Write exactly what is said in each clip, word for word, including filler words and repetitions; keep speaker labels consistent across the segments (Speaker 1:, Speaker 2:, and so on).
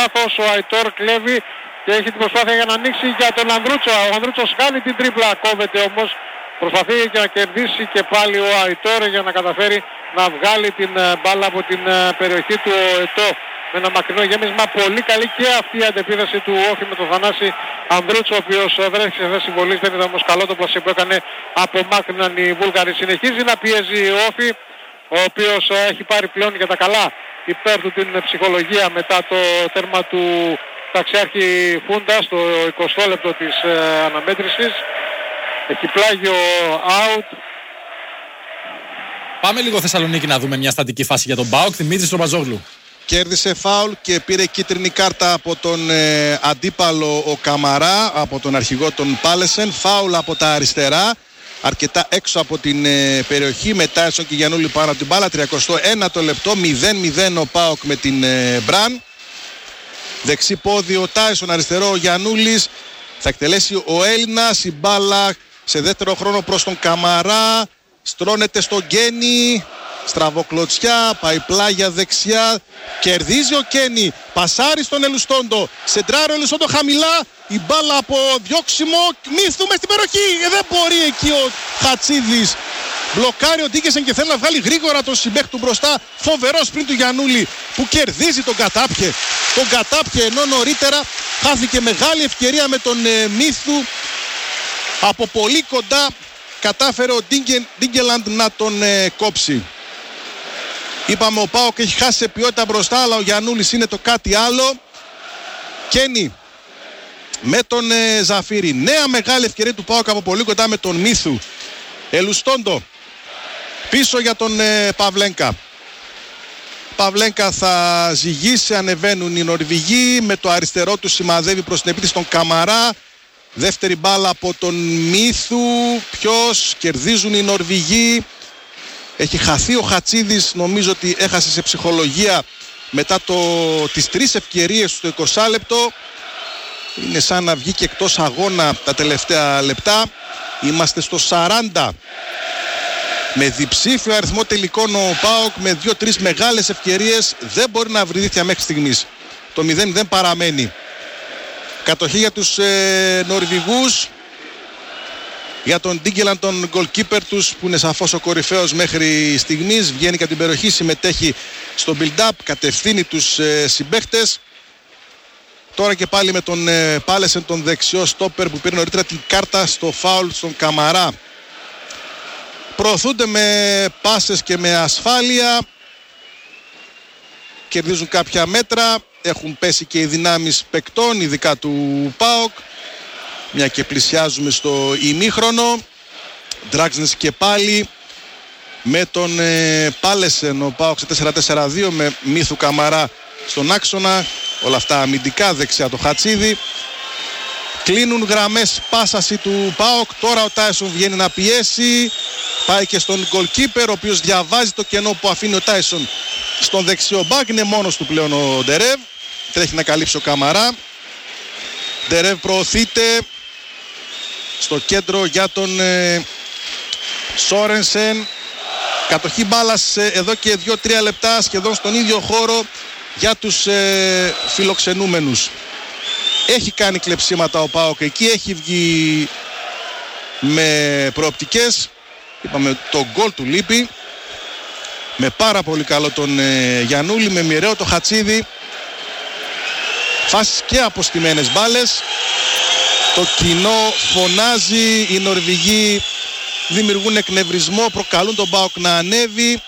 Speaker 1: λάθος, ο Αϊτόρ κλέβει και έχει την προσπάθεια για να ανοίξει για τον Ανδρούτσο. Ο Ανδρούτσος κάνει την τρίπλα, κόβεται όμως. Προσπαθεί και να κερδίσει και πάλι ο Αϊτόρ για να καταφέρει να βγάλει την μπάλα από την περιοχή του Ετώ. Με ένα μακρινό γέμισμα, πολύ καλή και αυτή η αντεπίδαση του Όφη με τον Θανάση Ανδρούτσο, ο οποίος βρέθηκε σε θέση βολής. Δεν ήταν όμως καλό το πλασέ που έκανε από μάκρυναν οι Βούλγαροι. Συνεχίζει να πιέζει ο Όφη, ο οποίος έχει πάρει πλέον για τα καλά υπέρ του την ψυχολογία μετά το τέρμα του ταξιάρχη Φούντα στο εικοστό λεπτό της ε, αναμέτρησης. Έχει πλάγιο out.
Speaker 2: Πάμε λίγο Θεσσαλονίκη να δούμε μια στατική φάση για τον ΠΑΟΚ. Δημήτρης Τροπαζόγλου.
Speaker 3: Κέρδισε φάουλ και πήρε κίτρινη κάρτα από τον ε, αντίπαλο ο Καμαρά, από τον αρχηγό τον Πάλεσεν. Φάουλ από τα αριστερά, αρκετά έξω από την ε, περιοχή. Με Τάισον και Γιαννούλη πάνω από την μπάλα. τριακοστό ένατο λεπτό, μηδέν μηδέν ο ΠΑΟΚ με την ε, Μπραν. Δεξί πόδι ο Τάισον, αριστερό ο Γιαννούλης. Θα εκτελέσει ο Έλληνας, η μπάλα σε δεύτερο χρόνο προς τον Καμαρά. Στρώνεται στον Γκένι. Στραβοκλωτσιά, πάει πλάγια δεξιά. Κερδίζει ο Κένι. Πασάρι στον Ελουστόντο. Σεντράρει ο Ελουστόντο χαμηλά. Η μπάλα από διώξιμο. Μύθου μες στην περιοχή. Δεν μπορεί εκεί ο Χατσίδης. Μπλοκάρει ο Ντίγκεσεν και θέλει να βγάλει γρήγορα τον συμπαίχτη του μπροστά. Φοβερός πριν του Γιαννούλη που κερδίζει τον Κατάπιε. Τον Κατάπιε ενώ νωρίτερα χάθηκε μεγάλη ευκαιρία με τον ε, Μύθου. Από πολύ κοντά κατάφερε ο Ντίγκελαντ να τον ε, κόψει. Είπαμε ο ΠΑΟΚ έχει χάσει σε ποιότητα μπροστά, αλλά ο Γιαννούλης είναι το κάτι άλλο. Κένι με τον ε, Ζαφύρη. Νέα μεγάλη ευκαιρία του ΠΑΟΚ από πολύ κοντά με τον Μύθου. Ελουστόντο πίσω για τον ε, Παυλένκα. Παυλένκα θα ζυγίσει, ανεβαίνουν οι Νορβηγοί. Με το αριστερό του σημαδεύει προς την επίθεση τον Καμαρά. Δεύτερη μπάλα από τον Μύθου. Ποιος? Κερδίζουν οι Νορβηγοί. Έχει χαθεί ο Χατσίδης, νομίζω ότι έχασε σε ψυχολογία μετά το, τις τρεις ευκαιρίες στο εικοστό λεπτό. Είναι σαν να βγει και εκτός αγώνα τα τελευταία λεπτά. Είμαστε στο σαράντα. Με διψήφιο αριθμό τελικών ο ΠΑΟΚ με δύο-τρεις μεγάλες ευκαιρίες δεν μπορεί να βρει δίχτυα μέχρι στιγμής. Το μηδέν μηδέν παραμένει. Κατοχή για τους ε, Νορβηγούς. Για τον Ντίγκελαν, τον goalkeeper τους που είναι σαφώς ο κορυφαίος μέχρι στιγμής. Βγαίνει κατά την περιοχή, συμμετέχει στο build-up, κατευθύνει τους ε, συμπαίχτες. Τώρα και πάλι με τον ε, Πάλεσεν, τον δεξιό στόπερ που πήρε νωρίτερα την κάρτα στο φάουλ στον Καμαρά. Προωθούνται με πάσες και με ασφάλεια. Κερδίζουν κάποια μέτρα. Έχουν πέσει και οι δυνάμεις παικτών, ειδικά του ΠΑΟΚ. Μια και πλησιάζουμε στο ημίχρονο. Ντράξνες και πάλι με τον ε, Πάλεσεν, ο ΠΑΟΚ σε τέσσερα τέσσερα δύο με Μύθου Καμαρά στον άξονα. Όλα αυτά αμυντικά, δεξιά το Χατσίδη. Κλείνουν γραμμές πάσαση του ΠΑΟΚ. Τώρα ο Τάισον βγαίνει να πιέσει. Πάει και στον goalkeeper, ο οποίος διαβάζει το κενό που αφήνει ο Τάισον στον δεξιό μπακ. Είναι μόνος του πλέον ο Ντερέβ. Τρέχει να καλύψει ο Καμαρά. Ντερέβ προωθείται στο κέντρο για τον ε, Σόρενσεν. Κατοχή μπάλας ε, εδώ και δύο τρία λεπτά σχεδόν στον ίδιο χώρο για τους ε, φιλοξενούμενους. Έχει κάνει κλεψίματα ο ΠΑΟΚ εκεί, έχει βγει με προοπτικές. Είπαμε το γκολ του λείπει. Με πάρα πολύ καλό τον ε, Γιαννούλη, με μοιραίο το Χατσίδη. Φάσεις και αποστημένες μπάλες. Το κοινό φωνάζει, οι Νορβηγοί δημιουργούν εκνευρισμό, προκαλούν τον ΠΑΟΚ να ανέβει.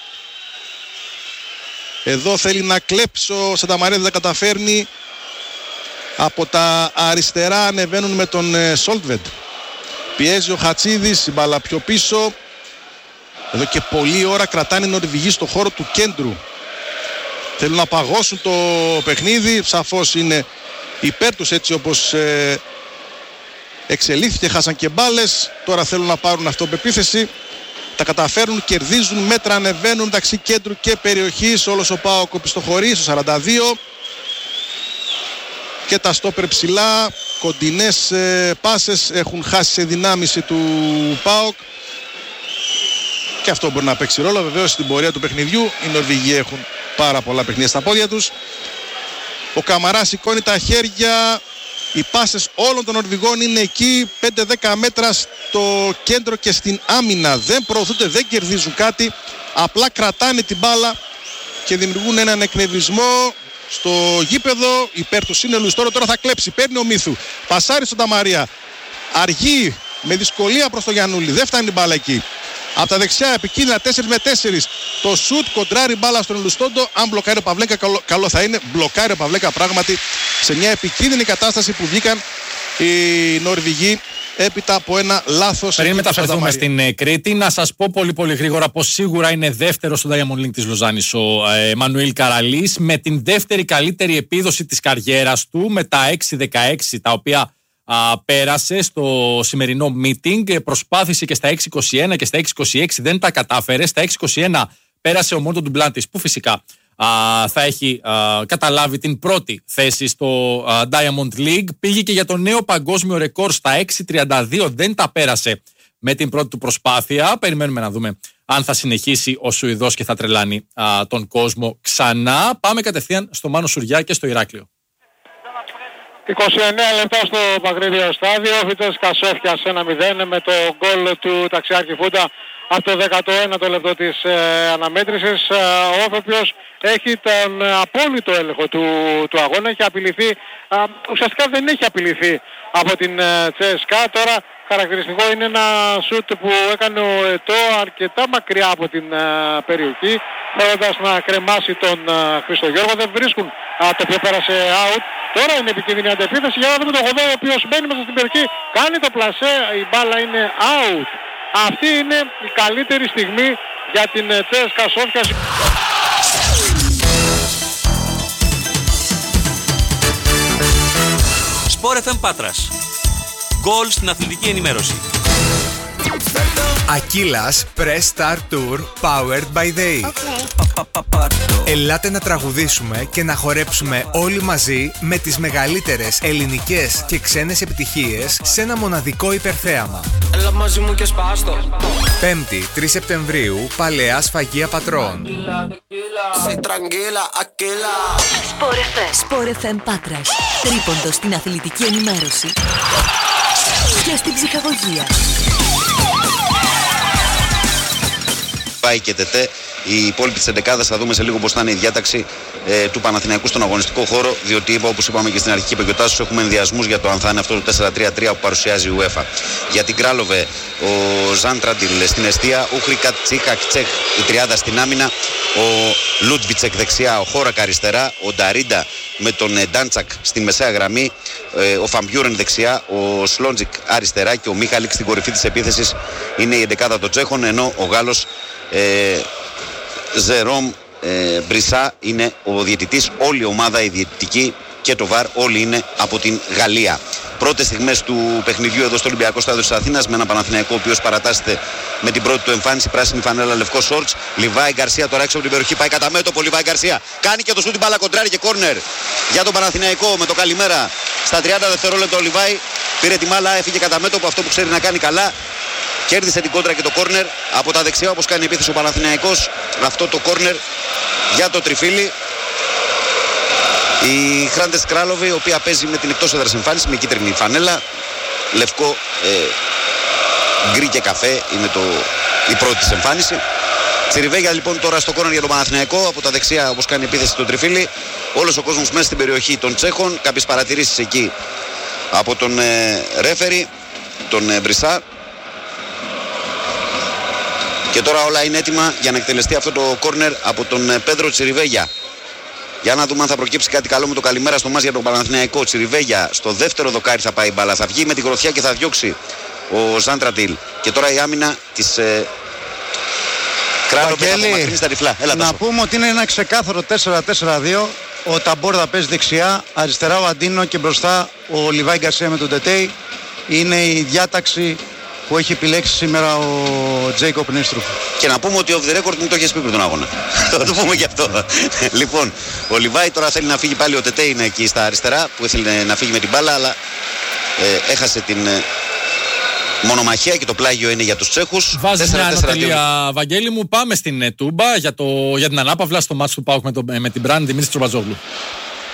Speaker 3: Εδώ θέλει να κλέψει ο Σανταμαρίδη, δεν καταφέρνει. Από τα αριστερά ανεβαίνουν με τον Σόλτβεντ. Πιέζει ο Χατσίδης, η μπάλα πιο πίσω. Εδώ και πολλή ώρα κρατάνε οι Νορβηγοί στο χώρο του κέντρου. Θέλουν να παγώσουν το παιχνίδι, σαφώς είναι υπέρ τους έτσι όπως ε, εξελίχθηκε, χάσαν και μπάλες. Τώρα θέλουν να πάρουν αυτοπεποίθηση. Τα καταφέρουν, κερδίζουν, μέτρα ανεβαίνουν μεταξύ κέντρου και περιοχής. Όλος ο ΠΑΟΚ οπισθοχωρεί στο σαράντα δύο. Και τα στόπερ ψηλά, κοντινές ε, πάσες έχουν χάσει σε δυνάμιση του ΠΑΟΚ. Και αυτό μπορεί να παίξει ρόλο. Βεβαίως στην πορεία του παιχνιδιού οι Νορβηγοί έχουν πάρα πολλά παιχνίδια στα πόδια τους. Ο Καμαράς σηκώνει τα χέρια. Οι πάσες όλων των Νορβηγών είναι εκεί, πέντε δέκα μέτρα στο κέντρο και στην άμυνα. Δεν προωθούνται, δεν κερδίζουν κάτι. Απλά κρατάνε την μπάλα και δημιουργούν έναν εκνευρισμό στο γήπεδο υπέρ του σύνολου. Τώρα, τώρα θα κλέψει, παίρνει ο Μίθου. Πασάρει στον Ταμαρία. Αργεί με δυσκολία προς το Γιαννούλη. Δεν φτάνει η μπάλα εκεί. Από τα δεξιά επικίνδυνα τέσσερα με τέσσερα. Το σουτ κοντράρει μπάλα στον Ελουστόντο. Αν μπλοκάρει ο Παυλέκα, καλό, καλό θα είναι. Μπλοκάρει ο Παυλέκα πράγματι σε μια επικίνδυνη κατάσταση που βγήκαν οι Νορβηγοί έπειτα από ένα λάθος.
Speaker 2: Πριν μεταφερθούμε στην ε, Κρήτη, να σας πω πολύ πολύ γρήγορα πως σίγουρα είναι δεύτερος στο Diamond League της Λοζάνης ο ε, Μανουήλ Καραλής, με την δεύτερη καλύτερη επίδοση της καριέρας του, με τα έξι δεκαέξι τα οποία α, πέρασε στο σημερινό meeting. Προσπάθησε και στα έξι είκοσι ένα και στα έξι είκοσι έξι, δεν τα κατάφερε. Στα έξι είκοσι ένα πέρασε ο Μόρτον Ντουμπλάντης, που φυσικά α, θα έχει α, καταλάβει την πρώτη θέση στο α, Diamond League. Πήγε και για το νέο παγκόσμιο ρεκόρ στα έξι τριάντα δύο, δεν τα πέρασε με την πρώτη του προσπάθεια. Περιμένουμε να δούμε αν θα συνεχίσει ο Σουηδός και θα τρελάνει α, τον κόσμο ξανά. Πάμε κατευθείαν στο Μάνο Σουριά και στο Ηράκλειο.
Speaker 1: είκοσι εννέα λεπτά στο Παγκρίτιο στάδιο, ο Φιτζέσκα Σόφιας ένα μηδέν με το γκολ του Ταξιάρχη Φούντα από το δέκατο ένατο λεπτό της ε, αναμέτρησης. Ε, ο οποίος έχει τον ε, απόλυτο έλεγχο του, του αγώνα, έχει απειληθεί, ε, ουσιαστικά δεν έχει απειληθεί από την ε, Τσέσκα. Τώρα χαρακτηριστικό είναι ένα σουτ που έκανε ο Ετώ αρκετά μακριά από την ε, περιοχή, θέλοντας να κρεμάσει τον ε, Χριστογιώργο. Δεν βρίσκουν ε, το οποίο πέρασε out. Τώρα είναι επικίνδυνη αντεπίθεση, για να δούμε τον Γοδό, ο οποίος μπαίνει μέσα στην περιοχή, κάνει το πλασέ, η μπάλα είναι out. Αυτή είναι η καλύτερη στιγμή για την Τσέσκα Σόφια.
Speaker 4: Sport εφ εμ Πάτρας. Γκολ στην αθλητική ενημέρωση.
Speaker 5: Ακύλας Press Star Tour Powered by Day. Okay. Ελάτε να τραγουδήσουμε και να χορέψουμε όλοι μαζί με τις μεγαλύτερες ελληνικές και ξένες επιτυχίες σε ένα μοναδικό υπερθέαμα. Έλα μαζί μου και σπάστο. Πέμπτη, τρεις Σεπτεμβρίου, Παλαιά Σφαγεία Πατρών.
Speaker 6: Sport εφ εμ Πάτρας. Τρίποντο στην αθλητική ενημέρωση και στην ψυχαγωγία.
Speaker 7: Πάει και τετέ, οι υπόλοιποι της εντεκάδας θα δούμε σε λίγο πώς θα είναι η διάταξη ε, του Παναθηναϊκού στον αγωνιστικό χώρο, διότι είπα, όπως είπαμε και στην αρχική υποκειοτάσεως, έχουμε ενδιασμούς για το αν θα είναι αυτό το τέσσερα τρία τρία που παρουσιάζει η UEFA. Για την Κράλοβε, ο Ζαν Τραντιλ στην εστία, Ούχρικα Τσίκα Κτσέχ η τριάδα στην άμυνα, ο Λούντβιτσεκ δεξιά, ο Χόρακ αριστερά, ο Νταρίντα με τον Ντάντσακ στην μεσαία γραμμή, ε, ο Φαμπιούρεν δεξιά, ο Σλόντζικ αριστερά και ο Μίχαλικ στην κορυφή της επίθεσης είναι η εντεκάδα των Τσέχων, ενώ ο Γάλλος ε, Ζερόμ ε, Μπρισά είναι ο διαιτητής. Όλη η ομάδα, η διαιτητική και το βαρ, όλοι είναι από την Γαλλία. Πρώτες στιγμές του παιχνιδιού εδώ στο Ολυμπιακό Στάδιο της Αθήνας, με ένα Παναθηναϊκό ο οποίος παρατάσσεται με την πρώτη του εμφάνιση, πράσινη φανέλα, λευκό σόρτς. Λιβάη Γκαρσία τώρα έξω από την περιοχή, πάει κατά μέτωπο. Λιβάη Γκαρσία κάνει και το σούτ, την μπάλα κοντράρει και κόρνερ για τον Παναθηναϊκό με το καλημέρα. Στα τριάντα δευτερόλεπτα ο Λιβάη πήρε τη μάλα, έφυγε κατά μέτωπο, αυτό που ξέρει να κάνει καλά. Κέρδισε την κόντρα και το κόρνερ από τα δεξιά, όπως κάνει επίθεση ο Παναθηναϊκός. Αυτό το κόρνερ για το τριφύλι. Η Χράντες Κράλοβε, η οποία παίζει με την εκτός έδρας εμφάνιση, με κίτρινη φανέλα, λευκό, ε, γκρι και καφέ είναι το, η πρώτη της εμφάνιση. Τσιριβέγια λοιπόν τώρα στο κόρνερ για τον Παναθηναϊκό, από τα δεξιά, όπως κάνει επίθεση το τριφύλι. Όλος ο κόσμος μέσα στην περιοχή των Τσέχων, κάποιες παρατηρήσεις εκεί από τον ε, ρέφερι, τον ε, Μπρισά. Και τώρα όλα είναι έτοιμα για να εκτελεστεί αυτό το κόρνερ από τον ε, Πέντρο Τσιριβέγια. Για να δούμε αν θα προκύψει κάτι καλό με το καλημέρα στο μάτς για τον Παναθηναϊκό. Τσιριβέγια στο δεύτερο δοκάρι θα πάει η μπάλα. Θα βγει με τη γροθιά και θα διώξει ο Ζαντρατήλ. Και τώρα η άμυνα της ε, Κράλοβε θα απομακρύνει στα τυφλά. Έλα,
Speaker 8: να
Speaker 7: τόσο.
Speaker 8: πούμε ότι είναι ένα ξεκάθαρο τέσσερα τέσσερα δύο. Ο Ταμπόρδα παίζει δεξιά, αριστερά ο Αντίνο και μπροστά ο Λιβάη Γκαρσία με τον Τετέι. Είναι η διάταξη που έχει επιλέξει σήμερα ο Τζέικοπ Νίστρουφ.
Speaker 7: Και να πούμε ότι off the record μου το έχεις πει πριν τον αγώνα. Θα το πούμε και αυτό. Λοιπόν, ο Λιβάη τώρα θέλει να φύγει πάλι. Ο Τετέ είναι εκεί στα αριστερά που ήθελε να φύγει με την μπάλα, αλλά ε, έχασε την ε, μονομαχία και το πλάγιο είναι για τους Τσέχους.
Speaker 2: Βάζει μια ανατελεία, Βαγγέλη μου. Πάμε στην ε, Τούμπα για, το, για την ανάπαυλα στο μάτσο του ΠΑΟΚ με, το, με την Μπράνη Δημήτρη Τροπαζόγλου.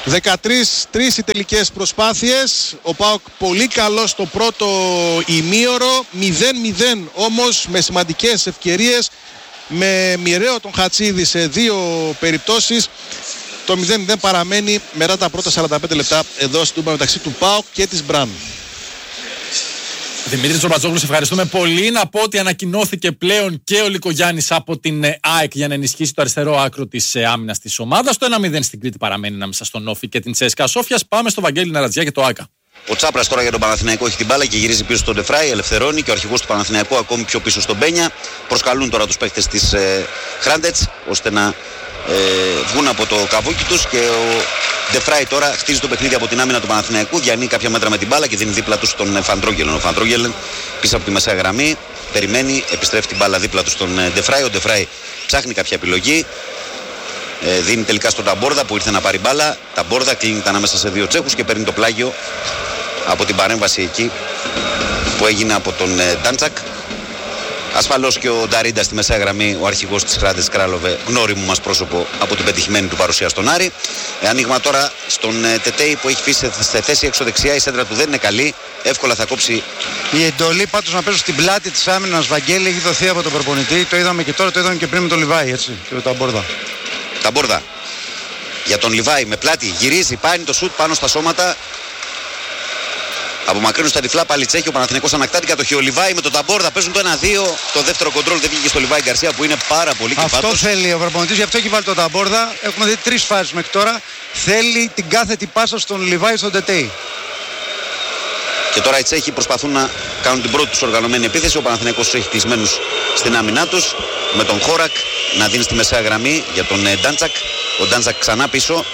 Speaker 3: δεκατρείς τρεις οι τελικές προσπάθειες. Ο ΠΑΟΚ πολύ καλό στο πρώτο ημίωρο. μηδέν μηδέν όμως με σημαντικές ευκαιρίες. Με μοιραίο τον Χατσίδη σε δύο περιπτώσεις. Το μηδέν μηδέν παραμένει μετά τα πρώτα σαράντα πέντε λεπτά εδώ στην Τούμπα μεταξύ του ΠΑΟΚ και της Μπραν.
Speaker 2: Δημήτρη Τσορμπατζόγλου, σε ευχαριστούμε πολύ. Να πω ότι ανακοινώθηκε πλέον και ο Λυκογιάννης από την ΑΕΚ για να ενισχύσει το αριστερό άκρο της άμυνας της ομάδας. Το ένα μηδέν στην Κρήτη παραμένει ανάμεσα στον Όφη και την Τσέσκα Σόφιας. Πάμε στο Βαγγέλη Ναρατζιά και το ΆΚΑ.
Speaker 7: Ο Τσάπρας τώρα για τον Παναθηναϊκό έχει την μπάλα και γυρίζει πίσω στον Ντεφράι, ελευθερώνει και ο αρχηγός του Παναθηναϊκού ακόμη πιο πίσω στον Μπένια. Προσκαλούν τώρα τους παίχτες της ε, Χράντετς ώστε να ε, βγουν από το καβούκι τους και ο Ντεφράι τώρα χτίζει το παιχνίδι από την άμυνα του Παναθηναϊκού, διανύει κάποια μέτρα με την μπάλα και δίνει δίπλα του στον Φαντρόγγελεν. Ο Φαντρόγγελεν πίσω από τη μεσαία γραμμή περιμένει, επιστρέφει την μπάλα δίπλα του στον Ντεφράι. Ο Ντεφράι ψάχνει κάποια επιλογή. Ε, δίνει τελικά στον Ταμπόρδα που ήρθε να πάρει μπάλα. Ταμπόρδα κλείνεται ανάμεσα σε δύο Τσέχους και παίρνει το πλάγιο από την παρέμβαση εκεί που έγινε από τον ε, Ντάντσακ. Ασφαλώς και ο Νταρίντα στη μεσαία γραμμή, ο αρχηγός της Χράντες Κράλοβε, γνώριμο μας πρόσωπο από την πετυχημένη του παρουσία στον Άρη. Ε, ανοίγμα τώρα στον ε, Τετέι που έχει φύσει σε θέση έξω δεξιά. Η σέντρα του δεν είναι καλή. Εύκολα θα κόψει.
Speaker 8: Η εντολή πάντως να πέσω στην πλάτη της άμυνας Βαγγέλη έχει δοθεί από τον προπονητή. Το είδαμε και τώρα, το είδαμε και πριν με τον Λιβάη, έτσι, και τον Ταμπόρδα.
Speaker 7: Ταμπόρδα για τον Λιβάη με πλάτη, γυρίζει, πάει το σουτ πάνω στα σώματα. Απομακρύνουν στα τυφλά πάλι Τσέχη. Ο Παναθηναϊκός ανακτά την κατοχή. Ο Λιβάη με τον Ταμπόρδα παίζουν το ένα δύο. Το δεύτερο κοντρόλ δεν βγήκε στο Λιβάη Γκαρσία που είναι πάρα πολύ κεφάτος.
Speaker 8: Αυτό θέλει ο προπονητής, γι' αυτό έχει βάλει τον Ταμπόρδα. Έχουμε δει τρεις φάσεις μέχρι τώρα. Θέλει την κάθετη πάσα στον Λιβάη στον Τετέι.
Speaker 7: Και τώρα οι Τσέχοι προσπαθούν να κάνουν την πρώτη τους οργανωμένη επίθεση. Ο Παναθηναϊκός τους έχει κλεισμένους στην άμυνά τους. Με τον Χόρακ να δίνει στη μεσαία γραμμή για τον ε, Ντάντσακ. Ο Ντάντσακ ξανά πίσω.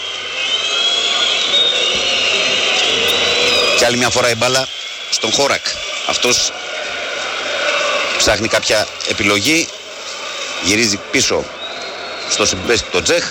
Speaker 7: Και άλλη μια φορά η μπάλα στον Χόρακ. Αυτός ψάχνει κάποια επιλογή. Γυρίζει πίσω στο συμπέστη το Τσέχ.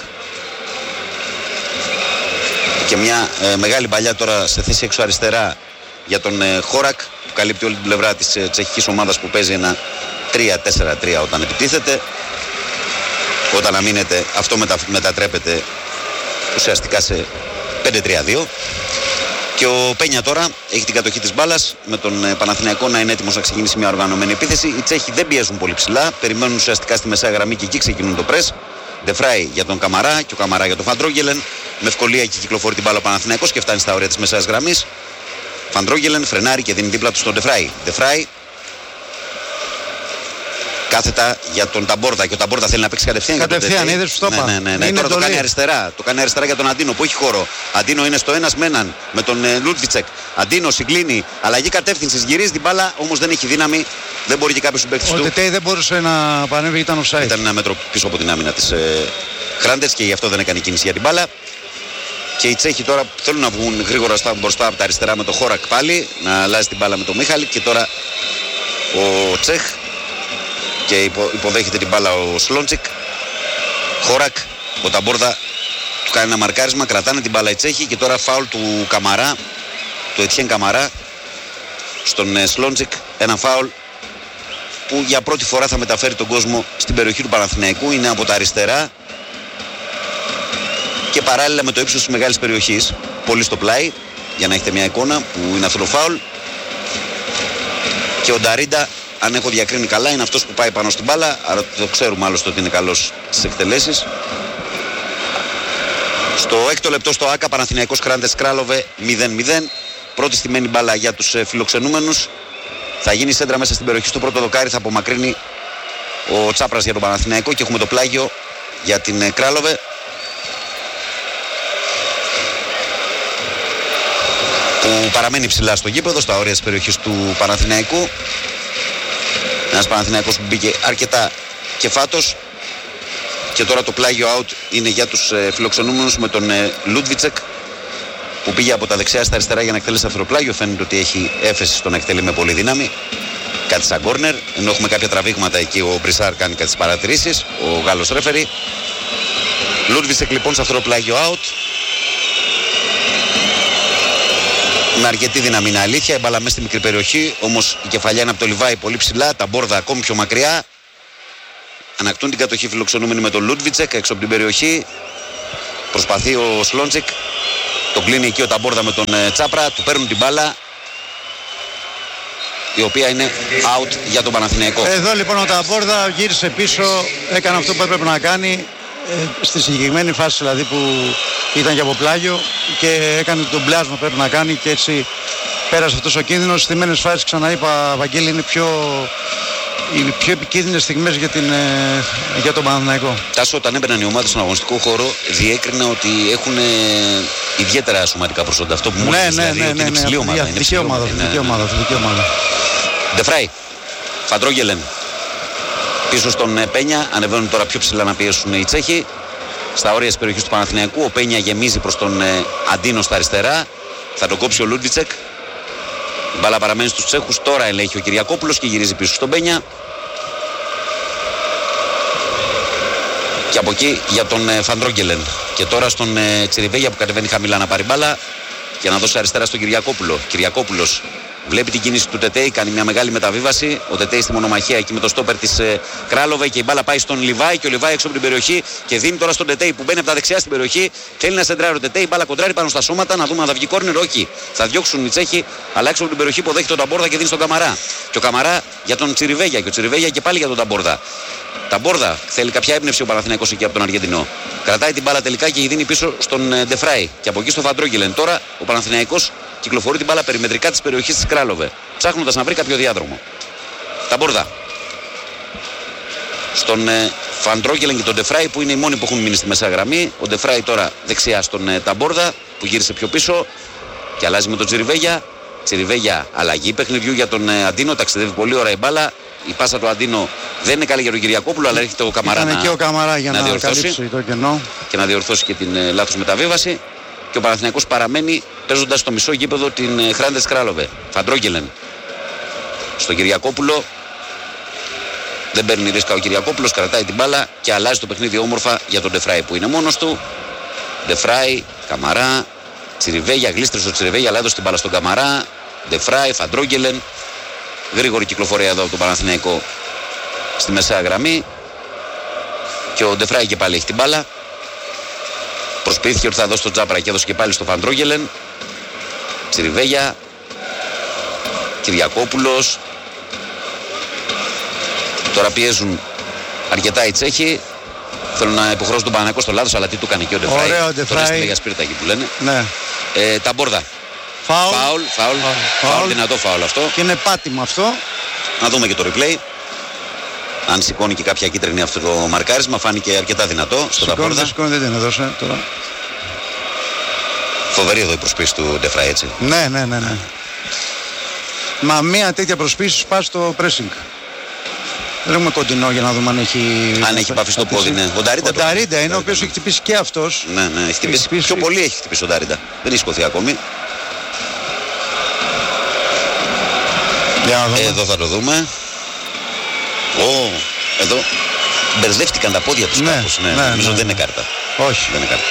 Speaker 7: Και μια ε, μεγάλη παλιά τώρα σε θέση έξω αριστερά για τον ε, Χόρακ που καλύπτει όλη την πλευρά της ε, τσεχικής ομάδας που παίζει ένα τρία τέσσερα τρία όταν επιτίθεται. Όταν αμήνεται αυτό μετα, μετατρέπεται ουσιαστικά σε πέντε τρία δύο. Και ο Πένια τώρα έχει την κατοχή της μπάλας με τον ε, Παναθηναϊκό να είναι έτοιμος να ξεκινήσει μια οργανωμένη επίθεση. Οι Τσέχοι δεν πιέζουν πολύ ψηλά, περιμένουν ουσιαστικά στη μεσαία γραμμή και εκεί ξεκινούν το πρες. Ντεφράι για τον Καμαρά και ο Καμαρά για τον Φαντρόγγελεν. Με ευκολία εκεί κυκλοφορεί την μπάλα ο Παναθηναϊκός και φτάνει στα όρια της μεσαίας γραμμής. Φαντρόγγελεν φρενάρει και δίνει δίπλα του στον Ντεφράι. Ντεφράι κάθετα για τον Ταμπόρδα και ο Ταμπόρδα θέλει να παίξει κατευθείαν.
Speaker 8: Κατευθείαν, είδες που το είπα.
Speaker 7: Ναι, ναι, ναι. Τώρα το κάνει αριστερά. Το κάνει αριστερά για τον Αντίνο που έχει χώρο. Αντίνο είναι στο ένας με έναν με τον ε, Λούντβιτσεκ. Αντίνο συγκλίνει. Αλλαγή κατεύθυνση. Γυρίζει την μπάλα όμως δεν έχει δύναμη. Δεν μπορεί και κάποιος συμπαίκτης του.
Speaker 8: Ο Τετέι δεν μπορούσε να πανέβει, ήταν offside.
Speaker 7: Ήταν ένα μέτρο πίσω από την άμυνα της ε, Χράντες και γι' αυτό δεν έκανε κίνηση για την μπάλα. Και οι Τσέχοι τώρα θέλουν να βγουν γρήγορα στα, μπροστά από τα αριστερά με το Χόρακ πάλι. Να αλλάζει την μπάλα με τον Μίχαλη. Και τώρα ο Τσέχ. Και υπο, υποδέχεται την μπάλα ο Σλόντσικ. Χόρακ. Ο Ταμπόρδα του κάνει ένα μαρκάρισμα. Κρατάνε την μπάλα οι Τσέχοι. Και τώρα φάουλ του Καμαρά. Του Ετιέν Καμαρά. Στον ε, Σλόντσικ. Ένα φάουλ που για πρώτη φορά θα μεταφέρει τον κόσμο στην περιοχή του Παναθηναϊκού. Είναι από τα αριστερά. Και παράλληλα με το ύψος της μεγάλης περιοχής. Πολύ στο πλάι. Για να έχετε μια εικόνα που είναι αυτό το φάουλ. Και ο Νταρίντα, αν έχω διακρίνει καλά, είναι αυτός που πάει πάνω στην μπάλα. Άρα το ξέρουμε άλλωστε ότι είναι καλός στις εκτελέσεις. Στο έκτο λεπτό στο ΆΚΑ, Παναθηναϊκός Χράντες Κράλοβε μηδέν μηδέν. Πρώτη στημένη μπάλα για τους ε, φιλοξενούμενους. Θα γίνει σέντρα μέσα στην περιοχή. Στο πρώτο δοκάρι θα απομακρύνει ο Τσάπρας για τον Παναθηναϊκό. Και έχουμε το πλάγιο για την ε, Κράλοβε. Που παραμένει ψηλά στο γήπεδο, στα όρια της περιοχής του Παναθηναϊκού. Ένας Παναθηναϊκός που μπήκε αρκετά κεφάτος. Και τώρα το πλάγιο out είναι για τους ε, φιλοξενούμενους με τον ε, Λούντβιτσεκ που πήγε από τα δεξιά στα αριστερά για να εκτελέσει αυτό το πλάγιο. Φαίνεται ότι έχει έφεση στο να εκτελεί με πολύ δύναμη. Κάτι σαν κόρνερ. Ενώ έχουμε κάποια τραβήγματα εκεί, ο Μπρισάρ κάνει κάποιες παρατηρήσεις. Ο Γάλλος ρέφερι. Λούντβιτσεκ λοιπόν σε αυτό το πλάγιο out. Με αρκετή δύναμη είναι αλήθεια. Η μπάλα μέσα στη μικρή περιοχή. Όμως η κεφαλιά είναι από το Λιβάη πολύ ψηλά. Τα Μπόρδα ακόμη πιο μακριά. Ανακτούν την κατοχή φιλοξενούμενοι με τον Λούντβιτσεκ έξω από την περιοχή. Προσπαθεί ο Σλόντσικ Τον κλείνει εκεί ο Ταμπόρδα με τον ε, Τσάπρα. Του παίρνουν την μπάλα, η οποία είναι out για τον Παναθηναϊκό.
Speaker 8: Εδώ λοιπόν ο Ταμπόρδα γύρισε πίσω, έκανε αυτό που έπρεπε να κάνει ε, στη συγκεκριμένη φάση δηλαδή που ήταν και από πλάγιο και έκανε τον πλάσμα που πρέπει να κάνει και έτσι πέρασε αυτός ο κίνδυνος. Στις μένες φάσεις, ξαναείπα, Βαγγέλη, είναι πιο, οι πιο επικίνδυνες στιγμές για, την, ε, για τον Παναθηναϊκό.
Speaker 7: Τάσο, όταν έμπαιναν οι ομάδες στον αγωνιστικό χώρο, διέκρινα ότι έχουν ε, ιδιαίτερα σωματικά προσόντα. Αυτό που μου
Speaker 8: ναι,
Speaker 7: έλεγες,
Speaker 8: ναι,
Speaker 7: δηλαδή,
Speaker 8: ναι,
Speaker 7: ότι
Speaker 8: ναι,
Speaker 7: είναι
Speaker 8: ναι,
Speaker 7: ψηλή
Speaker 8: ναι,
Speaker 7: ομάδα.
Speaker 8: ναι, δική ομάδα, δική ομάδα, δική ομάδα.
Speaker 7: Ντεφράι, Φαντρόγγελεν, πίσω στον ε, Πένια, ανεβαίνουν τώρα πιο ψηλά να πιέσουν οι Τσέχοι. Στα όρια της περιοχής του Παναθηναϊκού, ο Πένια γεμίζει προς τον ε, Αντίνο στα αριστερά. Θα τον κόψει ο Λούντιτσεκ. Η μπάλα παραμένει στους Τσέχους. Τώρα ελέγχει ο Κυριακόπουλος και γυρίζει πίσω στον Πένια. Και από εκεί για τον ε, Φαντρόγγελεν. Και τώρα στον ε, Τσιριβέγια που κατεβαίνει χαμηλά να πάρει μπάλα για να δώσει αριστερά στον Κυριακόπουλο. Κυριακόπουλος βλέπει την κίνηση του Τετέι, κάνει μια μεγάλη μεταβίβαση. Ο Τετέι στη μονομαχία εκεί με το στόπερ της ε, Κράλοβε και η μπάλα πάει στον Λιβάη και ο Λιβάη έξω από την περιοχή και δίνει τώρα στον Τετέι που μπαίνει από τα δεξιά στην περιοχή. Θέλει να σεντράρει ο Τετέι, η μπάλα κοντράρει πάνω στα σώματα. Να δούμε αν θα βγει κόρνερ. Όχι, θα διώξουν οι Τσέχοι, αλλά έξω από την περιοχή υποδέχει τον Ταμπόρδα και δίνει στον Καμαρά. Και ο Καμαρά για τον Τσιριβέγια και ο Τσιριβέγια και πάλι για τον Ταμπόρδα. Ταμπόρδα θέλει κάποια έμπνευση ο Παναθηναϊκός εκεί από τον Αργεντινό. Κρατάει την μπάλα τελικά και δίνει πίσω στον Ντεφράι. Και από εκεί στο Φαντρόγγελεν. Τώρα ο Παναθηναϊκός κυκλοφορεί την μπάλα περιμετρικά της περιοχής της Κράλοβε, ψάχνοντας να βρει κάποιο διάδρομο. Ταμπόρδα στον ε, Φαντρόγγελεν και τον Ντεφράι που είναι οι μόνοι που έχουν μείνει στη μέσα γραμμή. Ο Ντεφράι τώρα δεξιά στον ε, Ταμπόρδα που γύρισε πιο πίσω και αλλάζει με τον Τσιριβέγια. Τσιριβέγια αλλαγή παιχνιδιού για τον ε, Αντίνο. Ταξιδεύει πολύ ώρα η μπάλα. Η πάσα του Αντίνο δεν είναι καλή για τον Κυριακόπουλο, αλλά έρχεται ο Καμαρά να,
Speaker 8: και ο Καμαρά για να, να καλύψει το κενό
Speaker 7: και να διορθώσει και την ε, λάθος μεταβίβαση. Και ο Παναθηναϊκός παραμένει παίζοντας στο μισό γήπεδο την ε, Χράντες Κράλοβε. Φαντρόγγελεν στον Κυριακόπουλο. Δεν παίρνει ρίσκα ο Κυριακόπουλος, κρατάει την μπάλα και αλλάζει το παιχνίδι όμορφα για τον Ντεφράι που είναι μόνος του. Ντεφράι, Καμαρά, Τσιριβέγια, γλίστρησε ο Τσιριβέγια, αλλά έδωσε την μπάλα στον Καμαρά. Ντεφράι, Φαντρόγγελεν. Γρήγορη κυκλοφορία εδώ από τον Παναθηναϊκό στη μεσαία γραμμή. Και ο Ντεφράι και πάλι έχει την μπάλα. Προσποιήθηκε ότι θα δώσει τον Τζάπρα και έδωσε και πάλι στο Φαντρόγγελεν. Τσιριβέγια, Κυριακόπουλος. Τώρα πιέζουν αρκετά οι Τσέχοι. Θέλουν να υποχρεώσουν τον Παναθηναϊκό στο λάθος, αλλά τι του κάνει και ο Ντεφράι.
Speaker 8: Ωραίο Ντεφράι.
Speaker 7: Τον έστειλε για σπίρτα εκεί που λένε.
Speaker 8: Ναι.
Speaker 7: Ε, Ταμπόρδα.
Speaker 8: Φάουλ.
Speaker 7: Φάουλ, φάουλ, φάουλ, δυνατό φάουλ αυτό.
Speaker 8: Και είναι πάτημα αυτό.
Speaker 7: Να δούμε και το replay. Αν σηκώνει και κάποια κίτρινη αυτό το μαρκάρισμα, φάνηκε αρκετά δυνατό στο Ταμπόρδα.
Speaker 8: Δεν σηκώνει, δεν την έδωσε τώρα.
Speaker 7: Φοβερή εδώ η προσπίση του Ντεφράι, έτσι.
Speaker 8: Ναι, ναι, ναι, ναι. Μα μία τέτοια προσπίση σπάσει το pressing. Δεν έχουμε κοντινό για να δούμε αν έχει.
Speaker 7: Αν έχει πάθει στο πόδι, ναι. Ο Νταρίντα,
Speaker 8: ο Νταρίντα είναι ο οποίος έχει χτυπήσει και αυτός.
Speaker 7: Ναι, ναι, έχει χτυπήσει.
Speaker 8: χτυπήσει.
Speaker 7: Πιο πολύ έχει χτυπήσει ο Νταρίντα. Δεν έχει σκοθεί ακόμη.
Speaker 8: Ε,
Speaker 7: εδώ θα το δούμε. Ω, εδώ μπερδεύτηκαν τα πόδια τους
Speaker 8: ναι,
Speaker 7: κάπως. Ναι,
Speaker 8: ναι,
Speaker 7: νομίζω
Speaker 8: ναι,
Speaker 7: δεν
Speaker 8: ναι.
Speaker 7: είναι κάρτα.
Speaker 8: Όχι.
Speaker 7: Δεν είναι κάρτα.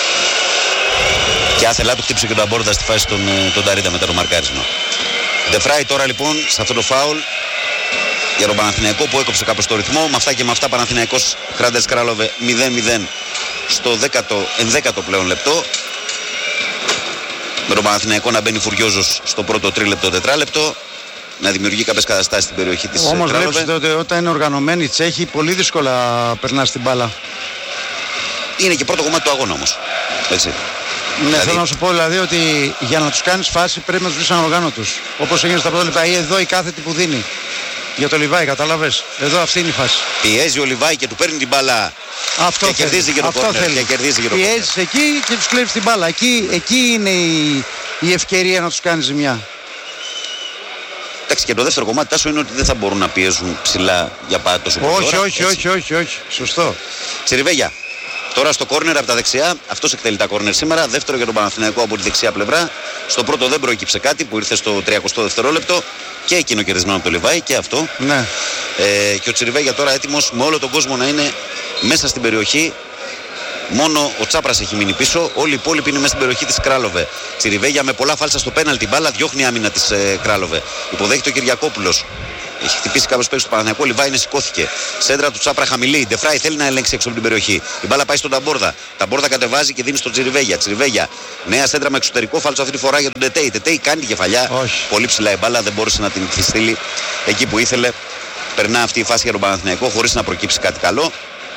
Speaker 7: Και άθελά του χτύπησε και τον Αμπόρδα στη φάση τον, τον Νταρίντα μετά το μαρκάρισμα. Ντεφράι τώρα λοιπόν σε αυτό το φάουλ για τον Παναθηναϊκό που έκοψε κάπως το ρυθμό. Με αυτά και με αυτά Παναθηναϊκός Χράντες Κράλοβε μηδέν μηδέν στο ενδέκατο πλέον λεπτό. Με τον Παναθηναϊκό να μπαίνει φουριόζος στο πρώτο τρίλεπτο τετράλεπτο. Να δημιουργεί κάποιες καταστάσεις στην περιοχή της Κράλοβε.
Speaker 8: Όμως βλέπετε ότι όταν είναι οργανωμένοι οι Τσέχοι πολύ δύσκολα περνά στην μπάλα.
Speaker 7: Είναι και πρώτο κομμάτι του αγώνα όμως. Έτσι.
Speaker 8: Ναι,
Speaker 7: δηλαδή...
Speaker 8: θέλω να σου πω δηλαδή ότι για να τους κάνεις φάση πρέπει να τους βρεις ανοργάνωτους. Όπως έγινε στα πρώτα λεπτά ή εδώ η κάθετη που δίνει. Για το Λιβάη, κατάλαβες. Εδώ αυτή είναι η φάση.
Speaker 7: Πιέζει ο Λιβάη και του παίρνει την μπάλα.
Speaker 8: Αυτό
Speaker 7: και
Speaker 8: θέλει.
Speaker 7: κερδίζει και το κόρνερ.
Speaker 8: Πιέζεις εκεί και τους κλέβεις την μπάλα. Εκεί, εκεί είναι η, η ευκαιρία να τους κάνεις ζημιά.
Speaker 7: Εντάξει, και το δεύτερο κομμάτι Τάσο είναι ότι δεν θα μπορούν να πιέζουν ψηλά για πάρα τόσο πολύ.
Speaker 8: Όχι, όχι, όχι, όχι, όχι. Σωστό.
Speaker 7: Τσιριβέγια. Τώρα στο κόρνερ από τα δεξιά, αυτός εκτελεί τα κόρνερ σήμερα. Δεύτερο για τον Παναθηναϊκό από τη δεξιά πλευρά. Στο πρώτο δεν προέκυψε κάτι που ήρθε στο τριακοστό δευτερόλεπτο. Και εκείνο κερδισμένο από το Λιβάη και αυτό.
Speaker 8: Ναι.
Speaker 7: Ε, και ο Τσιριβέγια τώρα έτοιμος με όλο τον κόσμο να είναι μέσα στην περιοχή. Μόνο ο Τσάπρας έχει μείνει πίσω. Όλοι οι υπόλοιποι είναι μέσα στην περιοχή της Κράλοβε. Τσιριβέγια με πολλά φάλτσα στο πέναλτι. Μπάλα διώχνει άμυνα της ε, Κράλοβε. Υποδέχεται ο Κυριακόπουλος. Έχει χτυπήσει κάποιο παίκτη του Παναθηναϊκού. Ο Λιβάη σηκώθηκε. Σέντρα του Τσάπρα χαμηλή. Ντεφράι θέλει να ελέγξει έξω από την περιοχή. Η μπάλα πάει στον Ταμπόρδα. Ταμπόρδα κατεβάζει και δίνει στον Τσιριβέγια. Τσιριβέγια. Νέα σέντρα με εξωτερικό φάλτσο αυτή τη φορά για τον Τετέι. Τετέι κάνει την κεφαλιά.
Speaker 8: Όχι.
Speaker 7: Πολύ ψηλά η μπάλα. Δεν μπόρεσε να την στείλει εκεί που ήθελε. Περνά αυτή η φάση για τον Παναθηναϊκό χωρίς να προκύψει κάτι καλό.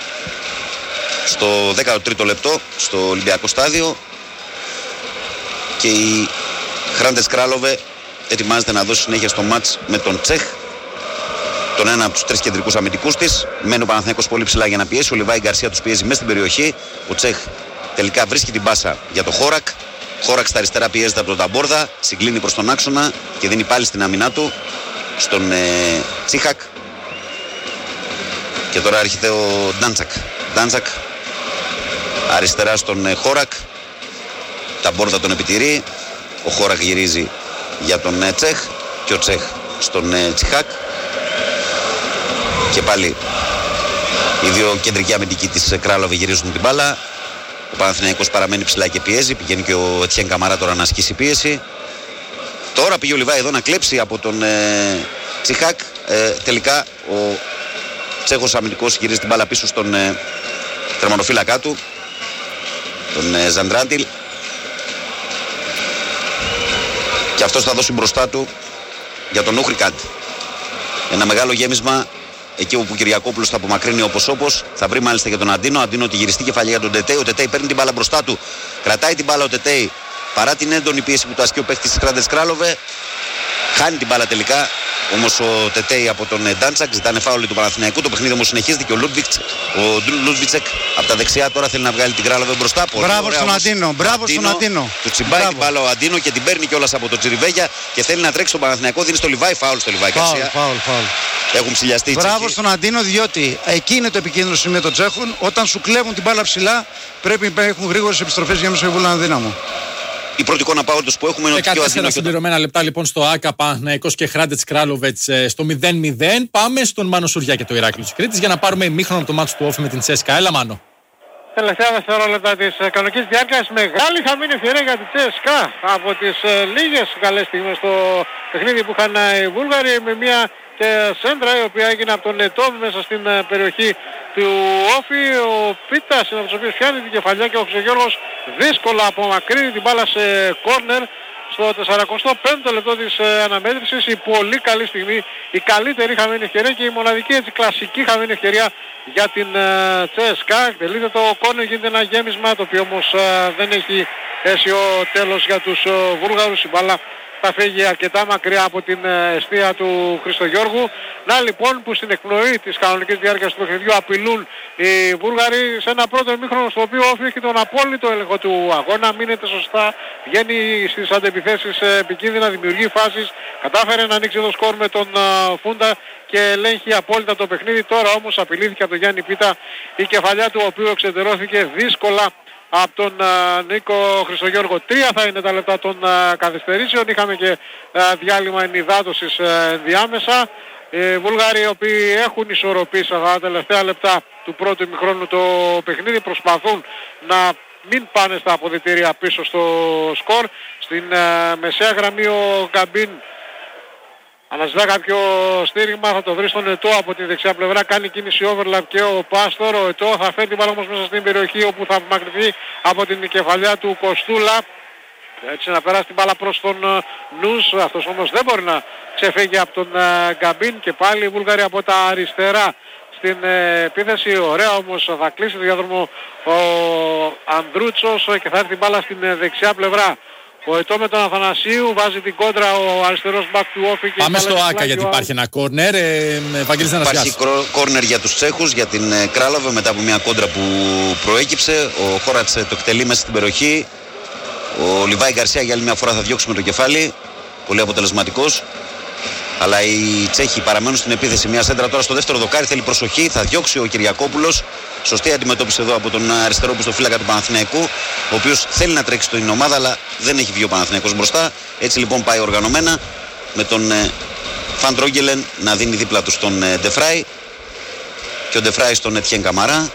Speaker 7: Στο δέκατο τρίτο λεπτό στο Ολυμπιακό στάδιο. Και η Χράντες Κράλοβε ετοιμάζεται να δώσει συνέχεια στο μάτς με τον Τσέχ, τον ένα από τους τρεις κεντρικούς αμυντικούς της. Μένει ο Παναθηναϊκός πολύ ψηλά για να πιέσει. Ο Λιβάη Γκαρσία τους πιέζει μέσα στην περιοχή. Ο Τσέχ τελικά βρίσκει την πάσα για τον Χόρακ. Χόρακ στα αριστερά πιέζεται από τον Ταμπόρδα. Συγκλίνει προς τον άξονα και δίνει πάλι στην αμυνά του στον ε, Τσίχακ. Και τώρα έρχεται ο Ντάντσακ. Ντάντσακ αριστερά στον ε, Χόρακ. Ταμπόρδα τον επιτηρεί. Ο Χόρακ γυρίζει για τον ε, Τσέχ και ο Τσέχ στον ε, Τσιχάκ. Και πάλι οι δύο κεντρικοί αμυντικοί της ε, Κράλοβε γυρίζουν την μπάλα. Ο Παναθηναϊκός παραμένει ψηλά και πιέζει. Πηγαίνει και ο Ετιέν Καμαρά τώρα να ασκήσει πίεση. Τώρα πήγε ο Λιβάη εδώ να κλέψει από τον ε, Τσιχάκ. Ε, τελικά ο Τσέχος αμυντικός γυρίζει την μπάλα πίσω στον ε, τερματοφύλακά του, τον ε, Ζαντράντιλ. Και αυτός θα δώσει μπροστά του για τον Ούχρικαντ. Ένα μεγάλο γέμισμα εκεί όπου ο Κυριακόπουλος θα απομακρύνει όπως όπως. Θα βρει μάλιστα για τον Αντίνο. Αντίνο τη γυριστή κεφαλιά για τον Τετέι. Ο Τετέι παίρνει την μπάλα μπροστά του. Κρατάει την μπάλα ο Τετέι παρά την έντονη πίεση που του ασκεί ο παίχτης της Χράντες Κράλοβε. Χάνει την μπάλα τελικά. Όμως ο Τετέι από τον Ντάντσακ ζητάνε φάουλ του Παναθηναϊκού. Το παιχνίδι όμως συνεχίζεται και ο Λούντβιτσεκ από τα δεξιά τώρα θέλει να βγάλει την Κράλοβε μπροστά.
Speaker 8: Μπράβο στον Αντίνο. Μπράβο στον Αντίνο.
Speaker 7: Του τσιμπάει την μπάλα ο Αντίνο και την παίρνει κιόλας από τον Τσιριβέγια και θέλει να τρέξει τον Παναθηναϊκό. Δίνει στο Λιβάη φάουλ στο Λιβάη Γκαρσία.
Speaker 8: Φάουλ, φάουλ.
Speaker 7: Έχουν ψηλιαστεί οι Τσέχοι.
Speaker 8: Μπράβο στον Αντίνο, διότι εκεί είναι το επικίνδυνο σημείο των Τσέχων. Όταν σου κλέβουν την μπάλα ψηλά, πρέπει να έχουν γρήγορες επιστροφές για να μην σου εβούλουν αδύναμο.
Speaker 7: Η πρώτη εικόνα πάω που έχουμε είναι ότι
Speaker 2: δεκατέσσερα συμπληρωμένα λεπτά λοιπόν στο ΆΚΑ Παναθηναϊκός και Χράντετς Κράλοβετς στο μηδέν μηδέν. Πάμε στον Μάνο Σουριά και το Ηράκλειο της Κρήτης για να πάρουμε ημίχρονο από το μάτσο του Όφη με την Τσέσκα. Έλα Μάνο.
Speaker 1: Τελευταία δευτερόλεπτα της κανονικής διάρκειας, μεγάλη χαμένη ευκαιρία για την Τσέσκα από τις ε, λίγες καλές στιγμές στο παιχνίδι που είχαν οι Βούλγαροι, με μια και σέντρα η οποία έγινε από τον Ετόβ μέσα στην ε, περιοχή του Όφη. Ο Πίτας είναι από τους οποίους πιάνει την κεφαλιά και ο Χρυσογιώργος δύσκολα απομακρύνει την μπάλα σε κόρνερ στο σαράντα πέμπτο λεπτό της ε, αναμέτρησης. Η πολύ καλή στιγμή, η καλύτερη χαμένη ευκαιρία και η μοναδική έτσι κλασική χαμένη ευκαιρία για την ε, Τσέσκα. Εκτελείται το κόρνερ, γίνεται ένα γέμισμα το οποίο όμως ε, δεν έχει αίσιο τέλος για τους ε, Βούλγαρους. Η μπάλα θα φύγει αρκετά μακριά από την εστία του Χριστογιώργου. Να λοιπόν που στην εκπνοή της κανονικής διάρκειας του παιχνιδιού απειλούν οι Βούλγαροι σε ένα πρώτο ημίχρονο στο οποίο ο Όφη έχει τον απόλυτο έλεγχο του αγώνα, μείνεται σωστά, βγαίνει στις αντεπιθέσεις επικίνδυνα, δημιουργεί φάσεις, κατάφερε να ανοίξει το σκορ με τον Φούντα και ελέγχει απόλυτα το παιχνίδι. Τώρα όμως απειλήθηκε από τον Γιάννη Πίτα η κεφαλιά του, ο οποίος εξεδερώθηκε δύσκολα από τον uh, Νίκο Χρυσογιώργο. Τρία θα είναι τα λεπτά των uh, καθυστερήσεων. Είχαμε και uh, διάλειμμα ενυδάτωσης uh, διάμεσα. Οι Βούλγαροι οι οποίοι έχουν ισορροπήσει αυτά τα τελευταία λεπτά του πρώτου ημιχρόνου το παιχνίδι προσπαθούν να μην πάνε στα αποδυτήρια πίσω στο σκορ. Στην uh, μεσαία γραμμή ο Γκαμπίν αναζητά κάποιο στήριγμα, θα το βρει στον Ετώ από τη δεξιά πλευρά, κάνει κίνηση overlap και ο Πάστορ. Ο Ετώ θα φέρει την μπάλα όμως μέσα στην περιοχή όπου θα απομακρυνθεί από την κεφαλιά του Κοστούλα. Έτσι να περάσει την μπάλα προς τον Νους, αυτός όμως δεν μπορεί να ξεφύγει από τον Γκαμπίν και πάλι οι Βούλγαροι από τα αριστερά στην επίθεση. Ωραία όμως θα κλείσει το διάδρομο ο Ανδρούτσος και θα έρθει την μπάλα στην δεξιά πλευρά. Ο Ετώ με τον Αθανασίου βάζει την κόντρα ο αριστερός μπακ του Όφη.
Speaker 2: Πάμε στο ΆΚΑ γιατί υπάρχει ένα κόρνερ. Ε,
Speaker 7: υπάρχει κόρνερ για τους Τσέχους, για την ε, Κράλοβε μετά από μια κόντρα που προέκυψε. Ο Χόρατς το εκτελεί μέσα στην περιοχή. Ο Λιβάη Γκαρσία για άλλη μια φορά θα διώξει με το κεφάλι. Πολύ αποτελεσματικός. Αλλά οι Τσέχοι παραμένουν στην επίθεση. Μια σέντρα τώρα στο δεύτερο δοκάρι, θέλει προσοχή. Θα διώξει ο Κυριακόπουλος. Σωστή αντιμετώπιση εδώ από τον αριστερό πιστοφύλακα του Παναθηναϊκού, ο οποίος θέλει να τρέξει στην ομάδα, αλλά δεν έχει βγει ο Παναθηναϊκός μπροστά. Έτσι λοιπόν πάει οργανωμένα με τον ε, Φαν Τρόγγελεν να δίνει δίπλα του στον ε, Ντεφράι και ο Ντεφράι στον Ετιέν Καμαρά.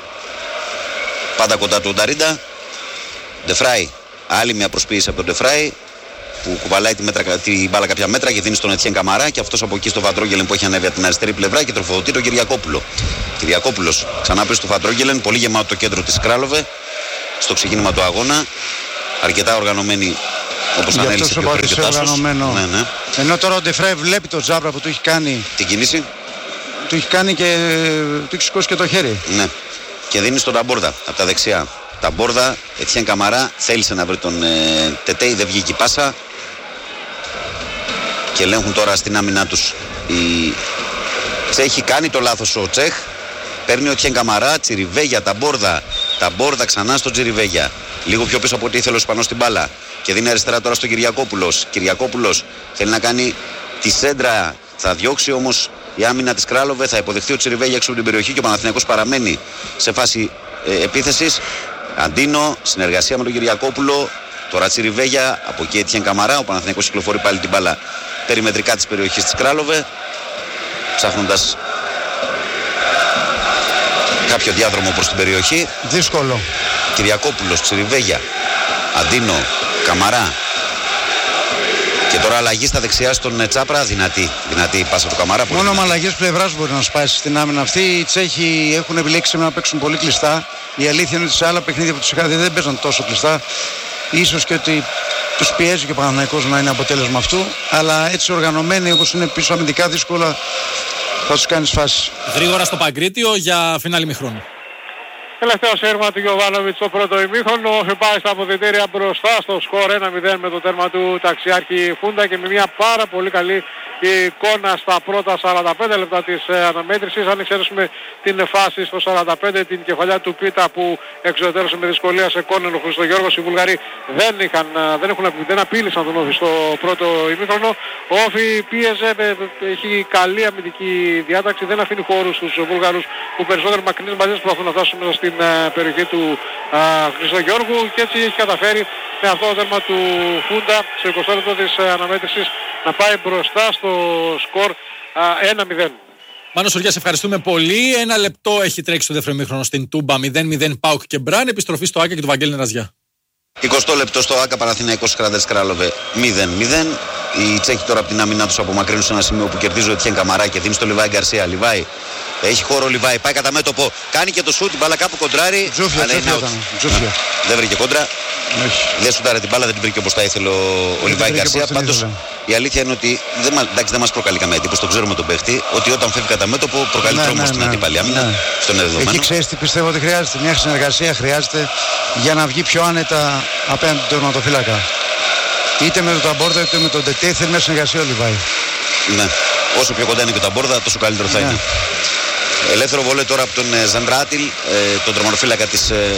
Speaker 7: Πάντα κοντά του ο Νταρίντα. Ντεφράι, άλλη μια προσποίηση από τον Ντεφράι. που κουβαλάει τη, μέτρα, τη μπάλα κάποια μέτρα και δίνει στον Ετιέν Καμαρά. Και αυτός από εκεί στο Βαντρόγγελεν που έχει ανέβει από την αριστερή πλευρά και τροφοδοτεί τον Κυριακόπουλο. Κυριακόπουλος ξανά πίσω στο Βαντρόγγελεν, πολύ γεμάτο το κέντρο της Κράλοβε στο ξεκίνημα του αγώνα. Αρκετά οργανωμένη, όπως ανέλησε πιο πριν και ο Τάσος. Ναι, ναι.
Speaker 8: Ενώ τώρα ο Ντεφρέ βλέπει τον Τζάπρα που του έχει κάνει
Speaker 7: την κίνηση.
Speaker 8: Του έχει κάνει και του έχει σηκώσει και το χέρι.
Speaker 7: Ναι. Και δίνει στον Ταμπόρδα από τα δεξιά. Ταμπόρδα, Ετιέν Καμαρά θέλησε να βρει τον ε, Τετέι, δεν βγήκε η πάσα. Και ελέγχουν τώρα στην άμυνά τους οι Τσέχοι. Κάνει το λάθος ο Τσέχ. Παίρνει ο Ετιέν Καμαρά, Τσιριβέγια, Ταμπόρδα. Ταμπόρδα ξανά στον Τσιριβέγια. Λίγο πιο πίσω από ό,τι ήθελε ο Ισπανός στην μπάλα. Και δίνει αριστερά τώρα στον Κυριακόπουλος. Κυριακόπουλος θέλει να κάνει τη σέντρα. Θα διώξει όμως η άμυνα της Κράλοβε. Θα υποδεχθεί ο Τσιριβέγια έξω από την περιοχή και ο Παναθηναϊκός παραμένει σε φάση ε, επίθεσης. Αντίνο, συνεργασία με τον Κυριακόπουλο. Τώρα Τσιριβέγια, από εκεί Ετιέν Καμαρά. Ο Παναθηναϊκός κυκλοφορεί πάλι την μπάλα περιμετρικά της περιοχής της Κράλοβε, ψάχνοντας κάποιο διάδρομο προς την περιοχή.
Speaker 8: Δύσκολο.
Speaker 7: Κυριακόπουλος, Τσιριβέγια, Αντίνο, Καμαρά. Και τώρα αλλαγή στα δεξιά στον Τσάπρα. Δυνατή, δυνατή η πάσα του Καμαρά.
Speaker 8: Μόνο με αλλαγές πλευράς μπορεί να σπάσει στην άμυνα αυτή. Οι Τσέχοι έχουν επιλέξει να παίξουν πολύ κλειστά. Η αλήθεια είναι ότι σε άλλα παιχνίδια που τους είχα δει δεν παίζαν τόσο κλειστά. Ίσως και ότι τους πιέζει και ο Παναθηναϊκός να είναι αποτέλεσμα αυτού. Αλλά έτσι οργανωμένοι όπως είναι πίσω αμυντικά δύσκολα θα τους κάνεις φάση.
Speaker 2: Γρήγορα στο Παγκρίτιο για φινάλη μηχρόνου.
Speaker 1: Τελευταίο σέρμα του Γιωβάνοβιτς στο πρώτο ημίχρονο. Πάει στα αποδυτήρια μπροστά στο σκορ ένα μηδέν με το τέρμα του ταξιάρχη Φούντα και με μια πάρα πολύ καλή εικόνα στα πρώτα σαράντα πέντε λεπτά της ε, αναμέτρησης. Αν εξαιρέσουμε την φάση στο σαράντα πέντε, την κεφαλιά του Πίτα που εξωτερώσε με δυσκολία σε κόνεν ο Χριστογιώργος, οι Βουλγαροί δεν, είχαν, δεν, έχουν, δεν απείλησαν τον Όφη στο πρώτο ημίχρονο. Ο Όφη πίεζε, έχει καλή αμυντική διάταξη, δεν αφήνει χώρους στους Βουλγαρούς που περισσότερο μακρινές μπαλιές προσπαθούν να φτάσουν μέσα στην ε, περιοχή του ε, Χριστογιώργου και έτσι έχει καταφέρει με αυτό το τέρμα του Φούντα στο εικοστό λεπτό της ε, αναμέτρησης να πάει μπροστά στο σκορ ένα μηδέν.
Speaker 2: Μάνο Σοριάς, ευχαριστούμε πολύ. Ένα λεπτό έχει τρέξει το δεύτερο ημίχρονο στην Τούμπα. μηδέν μηδέν ΠΑΟΚ και Μπραν. Επιστροφή στο Άκα και του Βαγγέλη Νεραζιά.
Speaker 7: εικοστό λεπτό στο Άκα, Παναθηναϊκός Κράντες Κράλοβε μηδέν μηδέν. Οι Τσέχοι τώρα από την άμυνά τους απομακρύνουν σε ένα σημείο που κερδίζει ο Ετιέν Καμαρά και δίνει στο Λιβάη Γκαρσία. Λιβάη έχει χώρο, Λιβάη πάει κατά μέτωπο, κάνει και το σουτ, την μπάλα κάπου κοντράρει.
Speaker 8: Τζούφια,
Speaker 7: αλλά είναι
Speaker 8: Τζούφια.
Speaker 7: Δεν βρήκε κόντρα. Δεν σουτάρε την μπάλα, δεν την βρήκε όπως τα ήθελε ο Λιβάη Γκαρσία. Πάντως η αλήθεια είναι ότι δεν, εντάξει, δεν μας προκαλεί καμία εντύπωση, το ξέρουμε τον παίχτη, ότι όταν φεύγει κατά μέτωπο προκαλεί ναι, τρόμο ναι, στην ναι, αντίπαλη άμυνα. Ναι. Αυτό είναι δεδομένο.
Speaker 8: Εκεί ξέρεις τι πιστεύω ότι χρειάζεται. Μια συνεργασία χρειάζεται για να βγει πιο άνετα απέναντι του τερματοφύλακα. Είτε με τον Ταμπόρδα είτε με τον Τετέι, θέλει μια συνεργασία ο Λιβάη.
Speaker 7: Ναι. Όσο πιο κοντά είναι και ο Ταμπόρδα, τόσο καλύτερο θα ναι. είναι. Ελεύθερο βολέ τώρα από τον Ζαντράτιλ, ε, τον τερματοφύλακα της ε,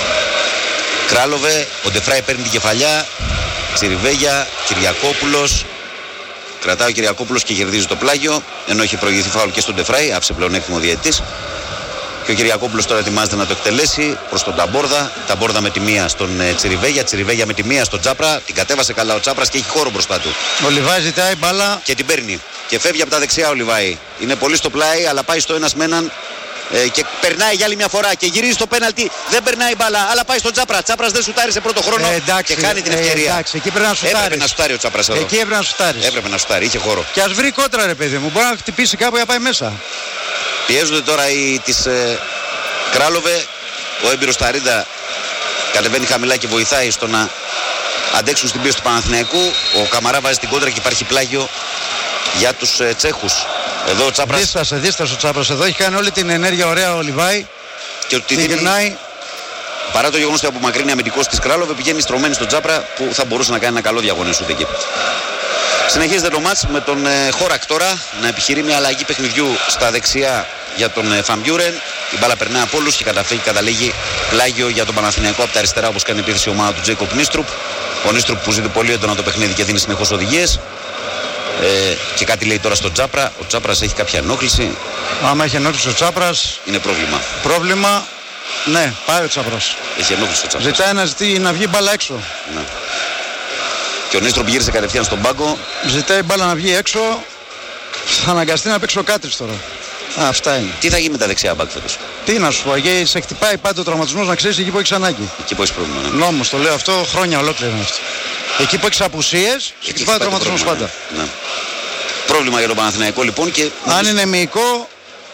Speaker 7: Κράλοβε. Ο Ντεφράι παίρνει την κεφαλιά. Τσιριβέγια, Κυριακόπουλος. Κρατάει ο Κυριακόπουλος και κερδίζει το πλάγιο. Ενώ είχε προηγηθεί φάουλ και στον Ντεφράι, άφησε πλεονέκτημα ο διαιτητής. Και ο Κυριακόπουλος τώρα ετοιμάζεται να το εκτελέσει προς τον Ταμπόρδα. Ταμπόρδα με τη μία στον ε, Τσιριβέγια. Τσιριβέγια με τη μία στον Τσάπρα. Την κατέβασε καλά ο Τσάπρας και έχει χώρο μπροστά του.
Speaker 8: Ο Λιβάη ζητάει μπάλα
Speaker 7: και την παίρνει. Και φεύγει από τα δεξιά ο Λιβάη. Είναι πολύ στο πλάι, αλλά πάει στο ένας με έναν ε, και περνάει για άλλη μια φορά. Και γυρίζει στο πέναλτι. Δεν περνάει μπάλα, αλλά πάει στον Τσάπρα. Τσάπρας δεν σουτάρει σε πρώτο χρόνο
Speaker 8: ε, εντάξει,
Speaker 7: και χάνει την ευκαιρία.
Speaker 8: Ε, εντάξει, εκεί πρέπει να σουτάρει.
Speaker 7: Έπρεπε να σουτάρει ο Τσάπρας εδώ.
Speaker 8: Εκεί έπρεπε να σουτάρει.
Speaker 7: Έπρεπε να σουτάρει, είχε χώρο.
Speaker 8: Και ας βρει κόντρα, ρε παιδί μου. Μπορεί να χτυπήσει κάπου για να πάει μέσα.
Speaker 7: Πιέζονται τώρα οι της ε, Κράλοβε. Ο έμπειρος Ταρίντα κατεβαίνει χαμηλά και βοηθάει στο να αντέξουν στην πίεση του Παναθηναϊκού. Ο Καμαρά βάζει την κόντρα και υπάρχει πλάγιο για τους ε, Τσέχους. Εδώ ο Τσάπρας.
Speaker 8: Δίστασε, δίστασε ο Τσάπρας εδώ. Έχει κάνει όλη την ενέργεια ωραία ο Λιβάη.
Speaker 7: Και ότι δίνει, γυρνάει. Παρά το γεγονός ότι απομακρύνει αμυντικός της Κράλοβε, πηγαίνει στρωμένη στον Τσάπρα που θα μπορούσε να κάνει ένα καλό διαγωνισμό ούτε εκεί. Συνεχίζεται το μάτς με τον ε, Χόρακ τώρα να επιχειρεί μια αλλαγή παιχνιδιού στα δεξιά για τον ε, Φαμπιούρεν. Η μπάλα περνάει από όλους και καταφύγει, καταλήγει πλάγιο για τον Παναθηναϊκό από τα αριστερά, όπως κάνει επίθεση η ομάδα του Τζέικοπ Νίστρουπ. Ο Νίστρουπ που ζητεί πολύ έντονα το παιχνίδι και δίνει συνεχώς οδηγίες. Ε, και κάτι λέει τώρα στον Τσάπρα. Ο Τσάπρας έχει κάποια ενόχληση.
Speaker 8: Άμα έχει ενόχληση ο Τσάπρας,
Speaker 7: είναι πρόβλημα.
Speaker 8: Πρόβλημα, ναι, πάει ο Τσάπρας.
Speaker 7: Έχει ενόχληση ο Τσάπρας.
Speaker 8: Ζητάει να, ζητεί, να βγει μπάλα έξω.
Speaker 7: Ναι. Και ο Νίστρουπ γύρισε κατευθείαν στον πάγκο.
Speaker 8: Ζητάει μπάλα να βγει έξω. Θα αναγκαστεί να παίξει ο Κάτρις τώρα. Α, αυτά είναι.
Speaker 7: Τι θα γίνει με τα δεξιά μπακ φέτος?
Speaker 8: Τι να σου πω, εκεί σε χτυπάει πάντα ο τραυματισμός, να ξέρεις εκεί που έχεις ανάγκη.
Speaker 7: Εκεί που έχεις πρόβλημα. Ναι.
Speaker 8: Νόμος, το λέω αυτό χρόνια ολόκληρα είναι αυτό. Εκεί που έχεις απουσίες, σε χτυπάει ο τραυματισμός πάντα.
Speaker 7: Ναι. Ναι. Πρόβλημα για τον Παναθηναϊκό λοιπόν και...
Speaker 8: Αν είναι μυϊκό,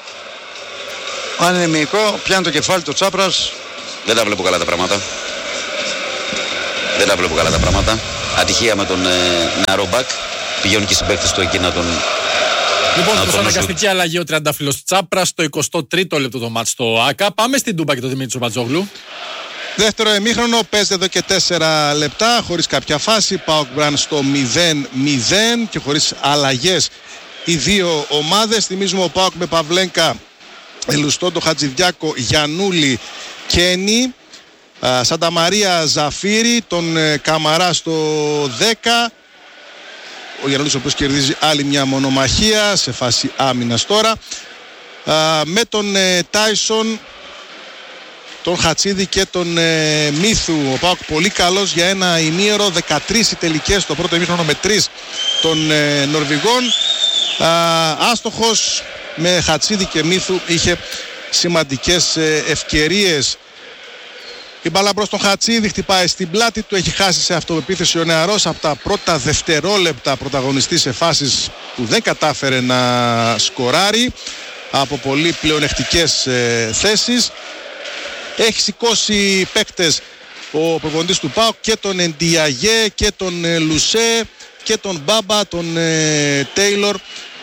Speaker 8: αν είναι μυϊκό, πιάνει το κεφάλι του Τσάπρας.
Speaker 7: Δεν τα βλέπω καλά τα πράγματα. Δεν τα βλέπω καλά τα πράγματα. Ατυχία με τον ε, νεαρό μπακ. Πηγαίνουν και οι συμπαίκτες του εκεί να τον...
Speaker 2: Λοιπόν, προς αναγκαστική αλλαγή ο τριαντάφυλλος Τσάπρας στο εικοστό τρίτο λεπτό το μάτς στο ΆΚΑ. Πάμε στην Τούμπα και τον Δημήτρη Μπατζόγλου.
Speaker 3: Δεύτερο ημίχρονο, παίζεται εδώ και τέσσερα λεπτά χωρίς κάποια φάση. ΠΑΟΚ Μπραν στο μηδέν μηδέν και χωρίς αλλαγές οι δύο ομάδες. Θυμίζουμε ο ΠΑΟΚ με Παυλένκα, Ελουστόντο, Χατζηδιάκο, Γιαννούλη, Κένι, Σανταμαρία, Ζαφύρη, τον ε, Καμαρά στο δέκα. Ο Γιαννούλης ο οποίος κερδίζει άλλη μια μονομαχία σε φάση άμυνας τώρα. Α, με τον ε, Τάισον, τον Χατσίδη και τον ε, Μίθου. Ο ΠΑΟΚ πολύ καλός για ένα ημίωρο. δεκατρείς οι τελικές στο πρώτο ημίχρονο με τρεις των ε, Νορβηγών. Α, άστοχος με Χατσίδη και Μίθου, είχε σημαντικές ε, ευκαιρίες. Η μπάλα μπρος τον Χατσίδη, χτυπάει στην πλάτη του, έχει χάσει σε αυτοεπίθεση ο νεαρός από τα πρώτα δευτερόλεπτα πρωταγωνιστή σε φάσεις που δεν κατάφερε να σκοράρει από πολύ πλεονεκτικές ε, θέσεις. Έχει σηκώσει παίκτες ο προπονητής του ΠΑΟΚ, και τον Εντιαγέ και τον ε, Λουσέ και τον Μπάμπα, τον ε, Τέιλορ.